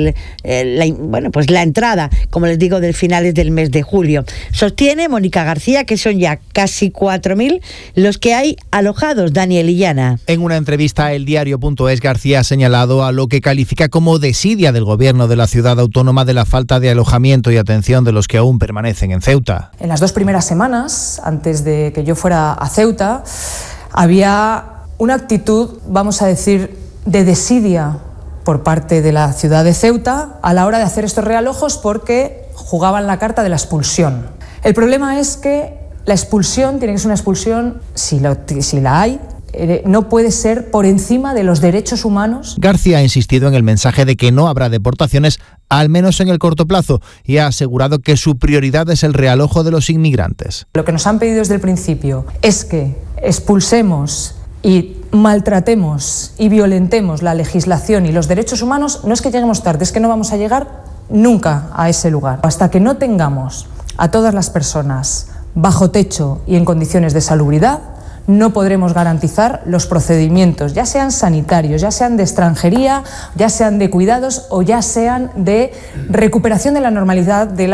la entrada, como les digo, de finales del mes de julio. Sostiene Mónica García que son ya casi 4.000 los que hay alojados. Daniel Illana. En una entrevista a eldiario.es, García ha señalado a lo que califica como desidia del gobierno de la ciudad autónoma de la falta de alojamiento y atención de los que aún permanecen en Ceuta. En las 2 primeras semanas, antes de que yo fuera a Ceuta, había una actitud, vamos a decir, de desidia por parte de la ciudad de Ceuta a la hora de hacer estos realojos, porque jugaban la carta de la expulsión. El problema es que la expulsión tiene que ser una expulsión, si la hay, no puede ser por encima de los derechos humanos. García ha insistido en el mensaje de que no habrá deportaciones, al menos en el corto plazo, y ha asegurado que su prioridad es el realojo de los inmigrantes. Lo que nos han pedido desde el principio es que expulsemos y maltratemos y violentemos la legislación y los derechos humanos. No es que lleguemos tarde, es que no vamos a llegar nunca a ese lugar. Hasta que no tengamos a todas las personas bajo techo y en condiciones de salubridad, no podremos garantizar los procedimientos, ya sean sanitarios, ya sean de extranjería, ya sean de cuidados o ya sean de recuperación de la normalidad de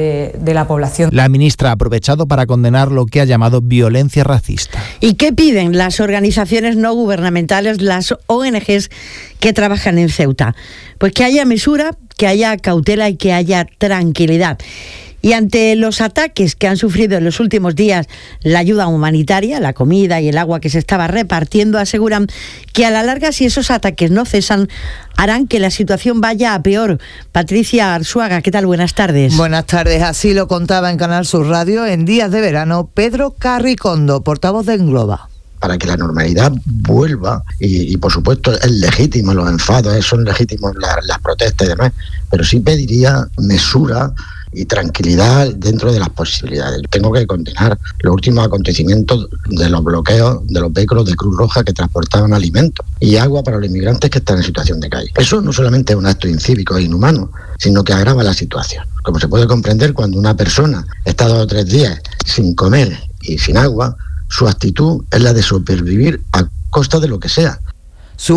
la población. La ministra ha aprovechado para condenar lo que ha llamado violencia racista. ¿Y qué piden las organizaciones no gubernamentales, las ONGs que trabajan en Ceuta? Pues que haya mesura, que haya cautela y que haya tranquilidad. Y ante los ataques que han sufrido en los últimos días la ayuda humanitaria, la comida y el agua que se estaba repartiendo, aseguran que a la larga, si esos ataques no cesan, harán que la situación vaya a peor. Patricia Arzuaga, ¿qué tal? Buenas tardes. Buenas tardes. Así lo contaba en Canal Sur Radio en días de verano Pedro Carricondo, portavoz de Engloba. Para que la normalidad vuelva, y por supuesto es legítimo los enfados, son legítimos las protestas y demás, pero sí pediría mesura y tranquilidad dentro de las posibilidades. Tengo que condenar los últimos acontecimientos de los bloqueos de los vehículos de Cruz Roja que transportaban alimentos y agua para los inmigrantes que están en situación de calle. Eso no solamente es un acto incívico e inhumano, sino que agrava la situación. Como se puede comprender, cuando una persona está 2 o 3 días sin comer y sin agua, su actitud es la de sobrevivir a costa de lo que sea. Su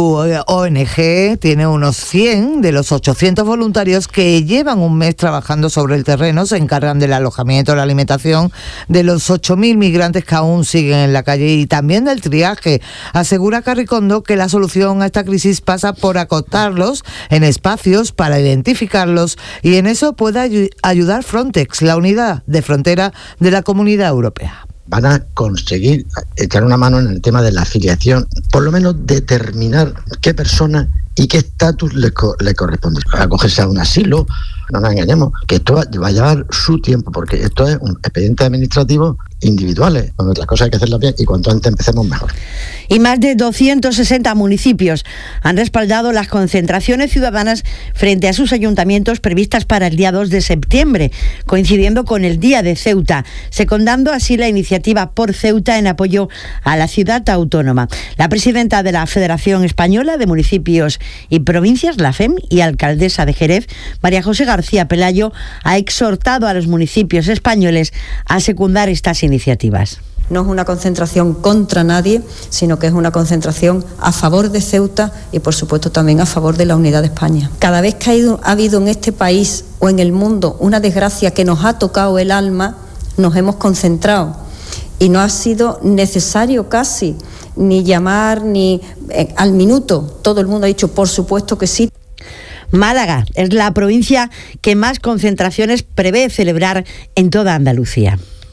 ONG tiene unos 100 de los 800 voluntarios que llevan un mes trabajando sobre el terreno, se encargan del alojamiento, la alimentación de los 8.000 migrantes que aún siguen en la calle y también del triaje. Asegura Carricondo que la solución a esta crisis pasa por acotarlos en espacios para identificarlos, y en eso puede ayudar Frontex, la unidad de frontera de la Comunidad Europea. Van a conseguir echar una mano en el tema de la afiliación, por lo menos determinar qué persona y qué estatus le corresponde. Acogerse a un asilo, no nos engañemos, que esto va a llevar su tiempo, porque esto es un expediente administrativo individuales, donde las cosas hay que hacerlas bien y cuanto antes empecemos mejor. Y más de 260 municipios han respaldado las concentraciones ciudadanas frente a sus ayuntamientos previstas para el día 2 de septiembre, coincidiendo con el Día de Ceuta, secundando así la iniciativa por Ceuta en apoyo a la ciudad autónoma. La presidenta de la Federación Española de Municipios y Provincias, la FEM, y alcaldesa de Jerez, María José García Pelayo, ha exhortado a los municipios españoles a secundar estas iniciativas. No es una concentración contra nadie, sino que es una concentración a favor de Ceuta y, por supuesto, también a favor de la unidad de España. Cada vez que ha habido en este país o en el mundo una desgracia que nos ha tocado el alma, nos hemos concentrado. Y no ha sido necesario casi ni llamar ni al minuto. Todo el mundo ha dicho, por supuesto que sí. Málaga es la provincia que más concentraciones prevé celebrar en toda Andalucía.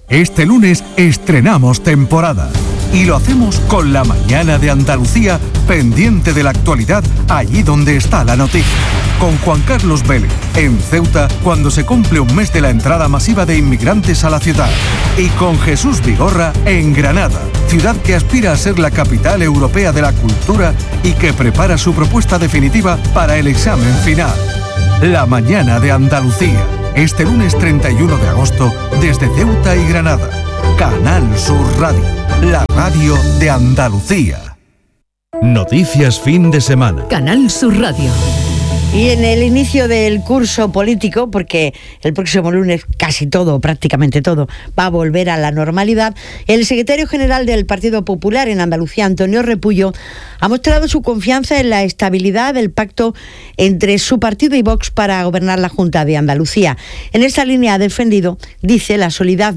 Este lunes estrenamos temporada y lo hacemos con La Mañana de Andalucía, pendiente de la actualidad allí donde está la noticia. Con Juan Carlos Vélez, en Ceuta, cuando se cumple un mes de la entrada masiva de inmigrantes a la ciudad. Y con Jesús Vigorra, en Granada, ciudad que aspira a ser la capital europea de la cultura y que prepara su propuesta definitiva para el examen final. La Mañana de Andalucía, este lunes 31 de agosto, desde Ceuta y Granada. Canal Sur Radio, la radio de Andalucía. Noticias fin de semana. Canal Sur Radio. Y en el inicio del curso político, porque el próximo lunes casi todo, prácticamente todo, va a volver a la normalidad, el secretario general del Partido Popular en Andalucía, Antonio Repullo, ha mostrado su confianza en la estabilidad del pacto entre su partido y Vox para gobernar la Junta de Andalucía. En esta línea ha defendido, dice, la solidez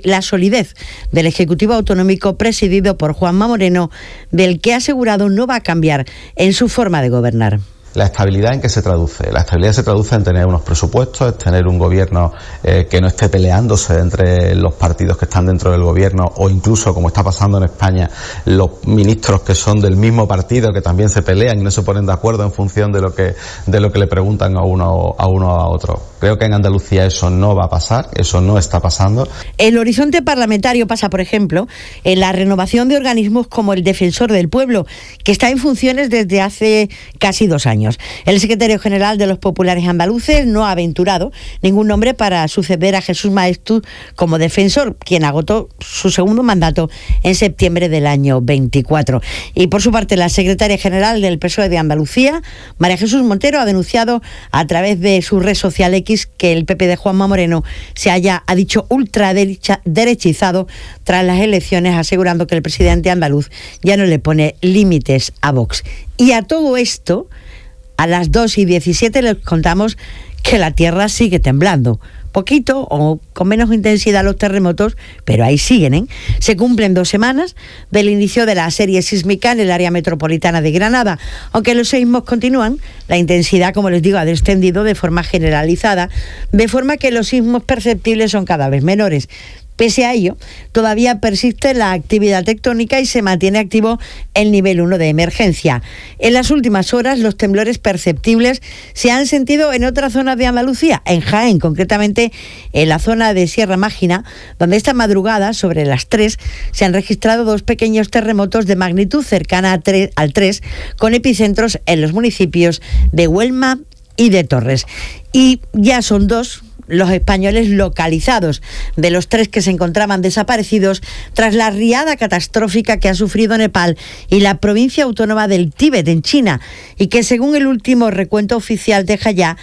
del Ejecutivo Autonómico presidido por Juanma Moreno, del que ha asegurado no va a cambiar en su forma de gobernar. La estabilidad, ¿en qué se traduce? La estabilidad se traduce en tener unos presupuestos, tener un gobierno que no esté peleándose entre los partidos que están dentro del gobierno, o incluso, como está pasando en España, los ministros que son del mismo partido que también se pelean y no se ponen de acuerdo en función de lo que le preguntan a uno a otro. Creo que en Andalucía eso no va a pasar, eso no está pasando. El horizonte parlamentario pasa, por ejemplo, en la renovación de organismos como el Defensor del Pueblo, que está en funciones desde hace casi 2 años. El secretario general de los populares andaluces no ha aventurado ningún nombre para suceder a Jesús Maeztu como defensor, quien agotó su segundo mandato en septiembre del año 24. Y por su parte, la secretaria general del PSOE de Andalucía, María Jesús Montero, ha denunciado a través de su red social X que el PP de Juanma Moreno ha dicho, ultraderechizado tras las elecciones, asegurando que el presidente andaluz ya no le pone límites a Vox. Y a todo esto, a las 2:17 les contamos que la tierra sigue temblando. Poquito o con menos intensidad los terremotos, pero ahí siguen, ¿eh? Se cumplen 2 semanas del inicio de la serie sísmica en el área metropolitana de Granada. Aunque los seísmos continúan, la intensidad, como les digo, ha descendido de forma generalizada, de forma que los sismos perceptibles son cada vez menores. Pese a ello, todavía persiste la actividad tectónica y se mantiene activo el nivel 1 de emergencia. En las últimas horas, los temblores perceptibles se han sentido en otras zonas de Andalucía, en Jaén, concretamente en la zona de Sierra Mágina, donde esta madrugada, sobre las 3, se han registrado 2 pequeños terremotos de magnitud cercana al 3, con epicentros en los municipios de Huelma y de Torres. Y ya son 2 los españoles localizados, de los 3 que se encontraban desaparecidos tras la riada catastrófica que ha sufrido Nepal y la provincia autónoma del Tíbet en China, y que según el último recuento oficial deja ya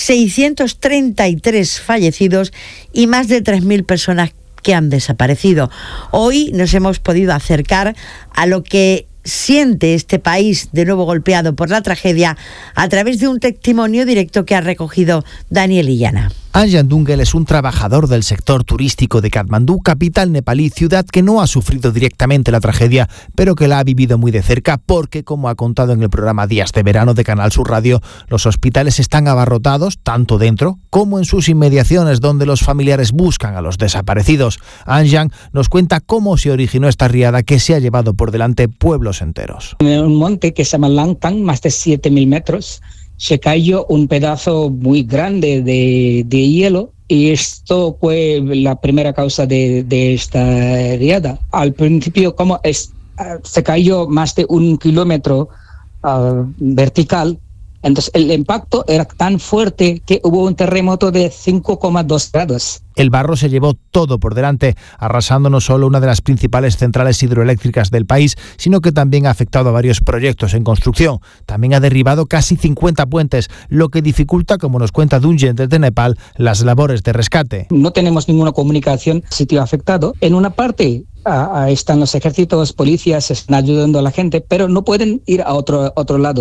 633 fallecidos y más de 3.000 personas que han desaparecido. Hoy nos hemos podido acercar a lo que siente este país de nuevo golpeado por la tragedia a través de un testimonio directo que ha recogido Daniel Illana. Anjan Dungel es un trabajador del sector turístico de Katmandú, capital nepalí, ciudad que no ha sufrido directamente la tragedia, pero que la ha vivido muy de cerca porque, como ha contado en el programa Días de Verano de Canal Sur Radio, los hospitales están abarrotados, tanto dentro como en sus inmediaciones, donde los familiares buscan a los desaparecidos. Anjan nos cuenta cómo se originó esta riada que se ha llevado por delante pueblos enteros. En un monte que se llama Langtang, más de 7.000 metros, se cayó un pedazo muy grande de hielo y esto fue la primera causa de esta riada. Al principio, se cayó más de 1 kilómetro vertical, entonces el impacto era tan fuerte que hubo un terremoto de 5,2 grados. El barro se llevó todo por delante, arrasando no solo una de las principales centrales hidroeléctricas del país, sino que también ha afectado a varios proyectos en construcción. También ha derribado casi 50 puentes, lo que dificulta, como nos cuenta Dungen desde Nepal, las labores de rescate. No tenemos ninguna comunicación sitio afectado. En una parte están los ejércitos, policías, están ayudando a la gente, pero no pueden ir a otro lado,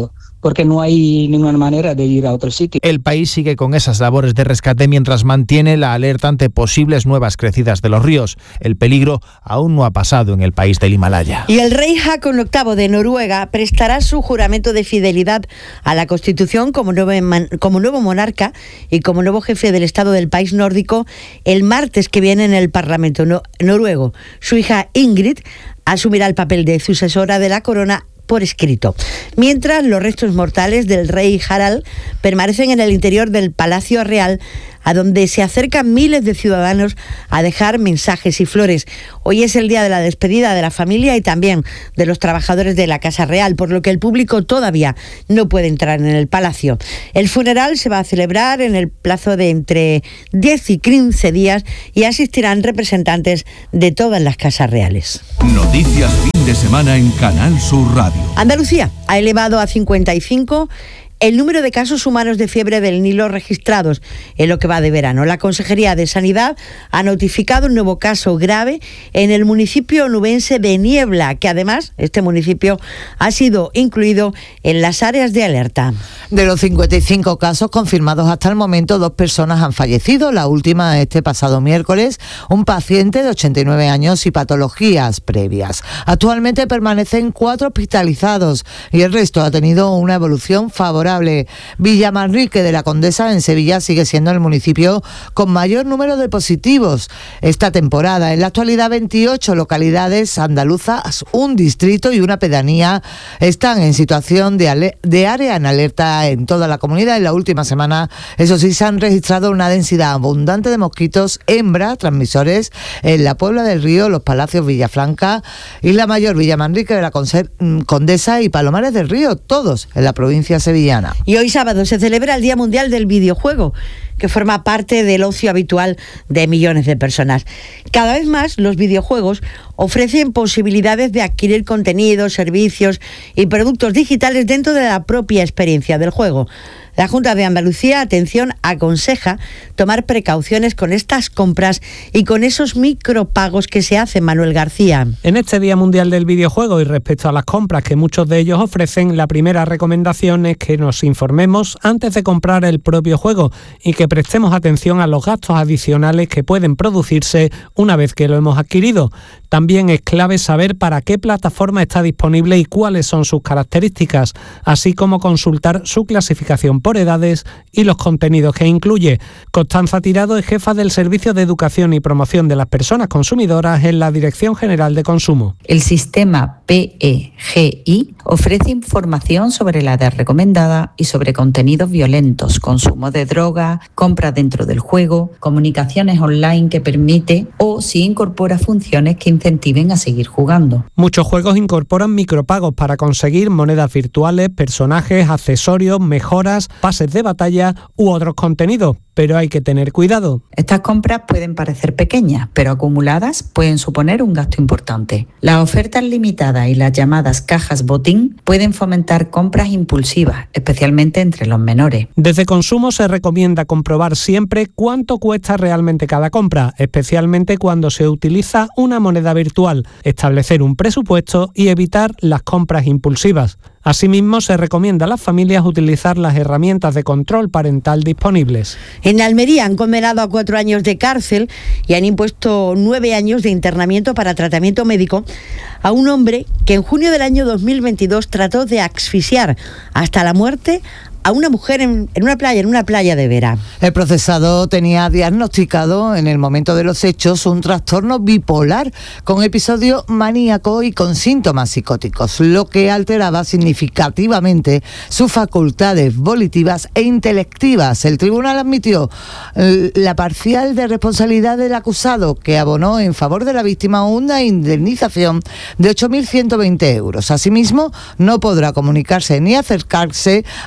porque no hay ninguna manera de ir a otro sitio. El país sigue con esas labores de rescate mientras mantiene la alerta ante posibles nuevas crecidas de los ríos. El peligro aún no ha pasado en el país del Himalaya. Y el rey Haakon VIII de Noruega prestará su juramento de fidelidad a la Constitución como nuevo monarca y como nuevo jefe del Estado del país nórdico el martes que viene en el Parlamento noruego. Su hija Ingrid asumirá el papel de sucesora de la corona por escrito. Mientras, los restos mortales del rey Harald permanecen en el interior del Palacio Real, a donde se acercan miles de ciudadanos a dejar mensajes y flores. Hoy es el día de la despedida de la familia y también de los trabajadores de la Casa Real, por lo que el público todavía no puede entrar en el palacio. El funeral se va a celebrar en el plazo de entre 10 y 15 días y asistirán representantes de todas las casas reales. Noticias fin de semana en Canal Sur Radio. Andalucía ha elevado a 55 el número de casos humanos de fiebre del Nilo registrados en lo que va de verano. La Consejería de Sanidad ha notificado un nuevo caso grave en el municipio onubense de Niebla, que además este municipio ha sido incluido en las áreas de alerta. De los 55 casos confirmados hasta el momento, 2 personas han fallecido. La última este pasado miércoles, un paciente de 89 años y patologías previas. Actualmente permanecen 4 hospitalizados y el resto ha tenido una evolución favorable. Villamanrique de la Condesa en Sevilla sigue siendo el municipio con mayor número de positivos esta temporada. En la actualidad, 28 localidades andaluzas, un distrito y una pedanía están en situación de área en alerta en toda la comunidad. En la última semana, eso sí, se han registrado una densidad abundante de mosquitos hembra transmisores en la Puebla del Río, Los Palacios, Villafranca y la Mayor, Villamanrique de la Condesa y Palomares del Río, todos en la provincia sevillana. Y hoy sábado se celebra el Día Mundial del Videojuego, que forma parte del ocio habitual de millones de personas. Cada vez más los videojuegos ofrecen posibilidades de adquirir contenidos, servicios y productos digitales dentro de la propia experiencia del juego. La Junta de Andalucía, atención, aconseja tomar precauciones con estas compras y con esos micropagos que se hacen. Manuel García. En este Día Mundial del Videojuego y respecto a las compras que muchos de ellos ofrecen, la primera recomendación es que nos informemos antes de comprar el propio juego y que prestemos atención a los gastos adicionales que pueden producirse una vez que lo hemos adquirido. También es clave saber para qué plataforma está disponible y cuáles son sus características, así como consultar su clasificación por edades y los contenidos que incluye. Constanza Tirado es jefa del Servicio de Educación y Promoción de las Personas Consumidoras en la Dirección General de Consumo. El sistema PEGI ofrece información sobre la edad recomendada y sobre contenidos violentos, consumo de droga, compras dentro del juego, comunicaciones online que permite o si incorpora funciones que incentiven a seguir jugando. Muchos juegos incorporan micropagos para conseguir monedas virtuales, personajes, accesorios, mejoras, pases de batalla u otros contenidos, pero hay que tener cuidado. Estas compras pueden parecer pequeñas, pero acumuladas pueden suponer un gasto importante. Las ofertas limitadas y las llamadas cajas botín pueden fomentar compras impulsivas, especialmente entre los menores. Desde Consumo se recomienda comprobar siempre cuánto cuesta realmente cada compra, especialmente cuando se utiliza una moneda virtual, establecer un presupuesto y evitar las compras impulsivas. Asimismo, se recomienda a las familias utilizar las herramientas de control parental disponibles. En Almería han condenado a 4 años de cárcel y han impuesto 9 años de internamiento para tratamiento médico a un hombre que en junio del año 2022 trató de asfixiar hasta la muerte a una mujer en una playa de Vera. El procesado tenía diagnosticado en el momento de los hechos un trastorno bipolar con episodio maníaco y con síntomas psicóticos, lo que alteraba significativamente sus facultades volitivas e intelectivas. El tribunal admitió la parcial de responsabilidad del acusado, que abonó en favor de la víctima una indemnización de 8.120 euros. Asimismo, no podrá comunicarse ni acercarse a menos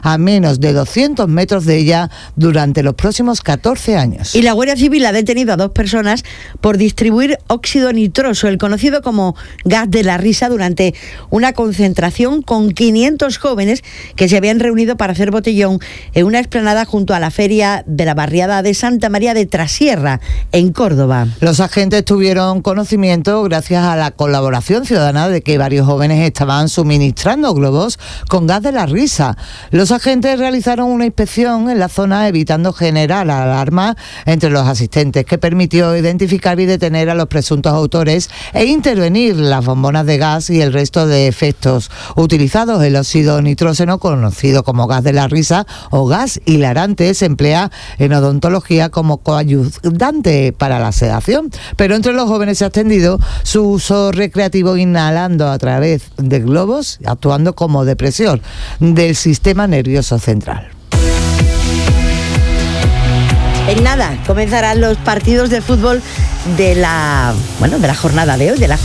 menos de 200 metros de ella durante los próximos 14 años. Y la Guardia Civil ha detenido a 2 personas por distribuir óxido nitroso, el conocido como gas de la risa, durante una concentración con 500 jóvenes que se habían reunido para hacer botellón en una explanada junto a la feria de la barriada de Santa María de Trasierra, en Córdoba. Los agentes tuvieron conocimiento gracias a la colaboración ciudadana de que varios jóvenes estaban suministrando globos con gas de la risa. Los agentes realizaron una inspección en la zona evitando generar alarma entre los asistentes, que permitió identificar y detener a los presuntos autores e intervenir las bombonas de gas y el resto de efectos utilizados. El óxido nitrógeno, conocido como gas de la risa o gas hilarante, se emplea en odontología como coayudante para la sedación, pero entre los jóvenes se ha extendido su uso recreativo inhalando a través de globos, actuando como depresor del sistema nervioso central. En nada comenzarán los partidos de fútbol de la jornada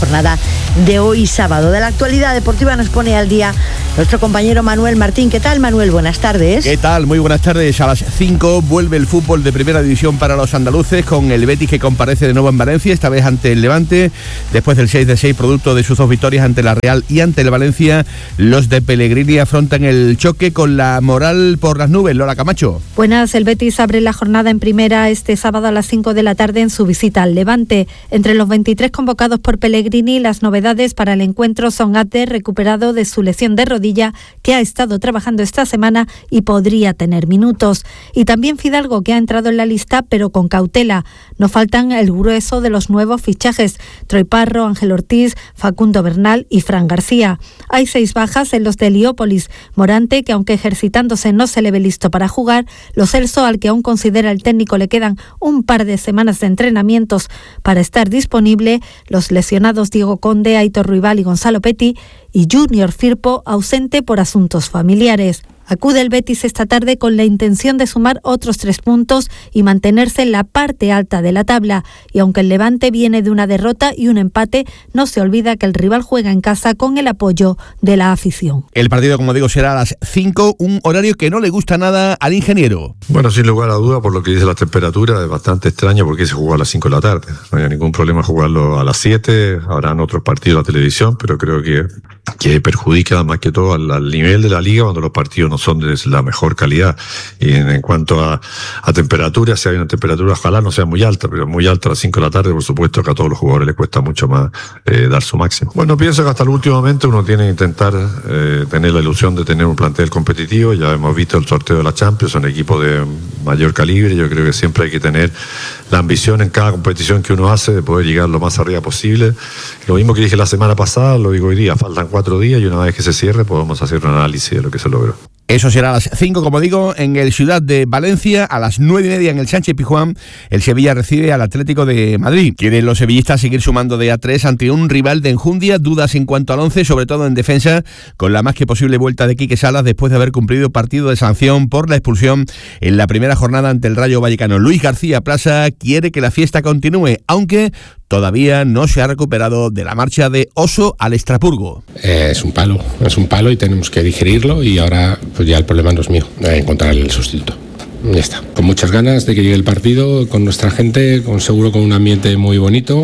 de hoy sábado. De la actualidad deportiva nos pone al día nuestro compañero Manuel Martín. ¿Qué tal, Manuel? Buenas tardes. ¿Qué tal? Muy buenas tardes. A las 5 vuelve el fútbol de primera división para los andaluces, con el Betis que comparece de nuevo en Valencia, esta vez ante el Levante, después del 6-6 producto de sus 2 victorias ante la Real y ante el Valencia. Los de Pellegrini afrontan el choque con la moral por las nubes. Lola Camacho. Buenas. El Betis abre la jornada en primera este sábado a las 5 de la tarde en su visita al Levante. Entre los 23 convocados por Pellegrini, las novedades para el encuentro son Abde, recuperado de su lesión de rodilla, que ha estado trabajando esta semana y podría tener minutos. Y también Fidalgo, que ha entrado en la lista pero con cautela. No faltan el grueso de los nuevos fichajes: Troy Parro, Ángel Ortiz, Facundo Bernal y Fran García. Hay 6 bajas en los de Heliópolis. Morante, que aunque ejercitándose no se le ve listo para jugar. Lo Celso, al que aún considera el técnico le quedan un par de semanas de entrenamientos para estar disponible. Los lesionados Diego Conde, Aitor Ruibal y Gonzalo Petty, y Junior Firpo, ausente por asuntos familiares. Acude el Betis esta tarde con la intención de sumar otros 3 puntos y mantenerse en la parte alta de la tabla. Y aunque el Levante viene de una derrota y un empate, no se olvida que el rival juega en casa con el apoyo de la afición. El partido, como digo, será a las 5, un horario que no le gusta nada al ingeniero. Bueno, sin lugar a duda, por lo que dice la temperatura, es bastante extraño porque se jugó a las 5 de la tarde. No hay ningún problema jugarlo a las 7, habrán otros partidos en la televisión, pero creo que perjudica más que todo al nivel de la liga cuando los partidos no son de la mejor calidad. Y en cuanto a temperatura, si hay una temperatura, ojalá no sea muy alta, pero muy alta a las 5 de la tarde, por supuesto que a todos los jugadores les cuesta mucho más dar su máximo. Bueno, pienso que hasta el último momento uno tiene que intentar tener la ilusión de tener un plantel competitivo. Ya hemos visto el sorteo de la Champions, son equipos de mayor calibre. Yo creo que siempre hay que tener la ambición en cada competición que uno hace de poder llegar lo más arriba posible. Lo mismo que dije la semana pasada, lo digo hoy día, faltan 4 días y una vez que se cierre podemos hacer un análisis de lo que se logró. Eso será a las 5, como digo, en el Ciudad de Valencia. A las 9:30 en el Sánchez Pizjuán, el Sevilla recibe al Atlético de Madrid. Quieren los sevillistas seguir sumando de A3 ante un rival de enjundia. Dudas en cuanto al 11, sobre todo en defensa, con la más que posible vuelta de Quique Salas después de haber cumplido partido de sanción por la expulsión en la primera jornada ante el Rayo Vallecano. Luis García Plaza quiere que la fiesta continúe, aunque todavía no se ha recuperado de la marcha de Oso al Estrasburgo. Es un palo y tenemos que digerirlo, y ahora pues ya el problema no es mío, encontrar el sustituto. Ya está. Con muchas ganas de que llegue el partido, con nuestra gente, seguro con un ambiente muy bonito,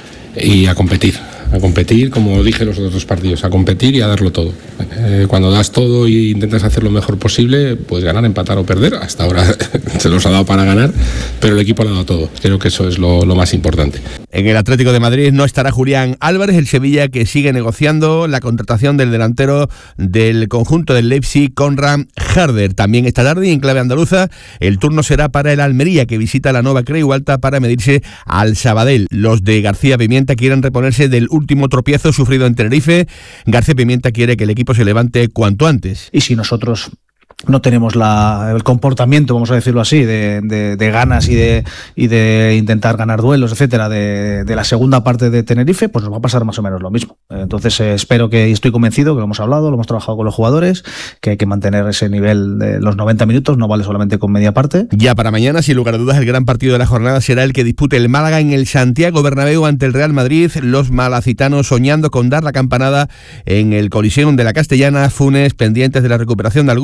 y a competir, como dije en los otros partidos, a competir y a darlo todo. Cuando das todo e intentas hacer lo mejor posible, puedes ganar, empatar o perder. Hasta ahora se los ha dado para ganar, pero el equipo lo ha dado todo. Creo que eso es lo más importante. En el Atlético de Madrid no estará Julián Álvarez, el Sevilla que sigue negociando la contratación del delantero del conjunto del Leipzig, Konrad Harder. También esta tarde, en clave andaluza, el turno será para el Almería, que visita la Nova Creu Alta para medirse al Sabadell. Los de García Pimienta quieren reponerse del último tropiezo sufrido en Tenerife. García Pimienta quiere que el equipo se levante cuanto antes. Y si nosotros no tenemos el comportamiento, vamos a decirlo así, de ganas y de intentar ganar duelos, etcétera, de la segunda parte de Tenerife, pues nos va a pasar más o menos lo mismo. Entonces espero que, y estoy convencido, que lo hemos hablado, lo hemos trabajado con los jugadores, que hay que mantener ese nivel de los 90 minutos, no vale solamente con media parte. Ya para mañana, sin lugar a dudas, el gran partido de la jornada será el que dispute el Málaga en el Santiago Bernabéu ante el Real Madrid. Los malacitanos soñando con dar la campanada en el Coliseum de la Castellana. Funes pendientes de la recuperación de algunos futbolistas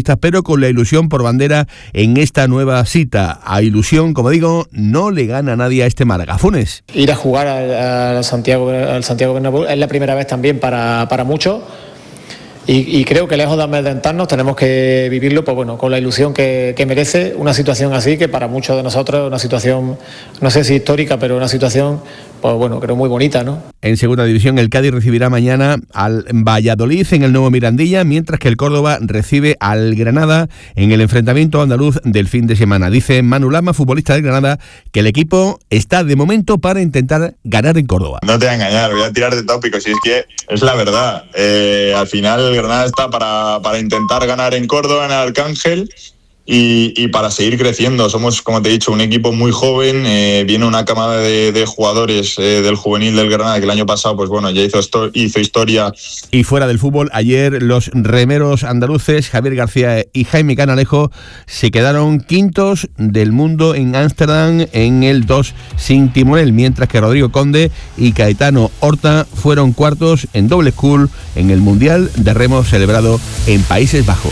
futbolistas, pero con la ilusión por bandera en esta nueva cita. A ilusión, como digo, no le gana a nadie a este Málaga. Funes. Ir a jugar al Santiago Bernabéu es la primera vez también para muchos. Y creo que lejos de amedrentarnos tenemos que vivirlo pues bueno, con la ilusión que merece una situación así, que para muchos de nosotros es una situación, no sé si histórica, pero una situación, pues bueno, creo muy bonita, ¿no? En segunda división, el Cádiz recibirá mañana al Valladolid en el nuevo Mirandilla, mientras que el Córdoba recibe al Granada en el enfrentamiento andaluz del fin de semana. Dice Manu Lama, futbolista del Granada, que el equipo está de momento para intentar ganar en Córdoba. No te voy a engañar, voy a tirar de tópico, si es que es la verdad. Al final el Granada está para intentar ganar en Córdoba, en el Arcángel, y para seguir creciendo. Somos, como te he dicho, un equipo muy joven, viene una camada de jugadores del juvenil del Granada que el año pasado pues bueno, ya hizo historia. Y fuera del fútbol, ayer los remeros andaluces Javier García y Jaime Canalejo se quedaron quintos del mundo en Ámsterdam en el 2 sin timonel, mientras que Rodrigo Conde y Caetano Horta fueron cuartos en doble scull en el Mundial de Remo celebrado en Países Bajos.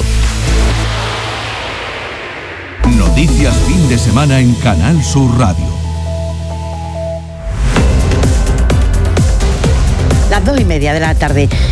Noticias fin de semana en Canal Sur Radio. Las 2:30 de la tarde.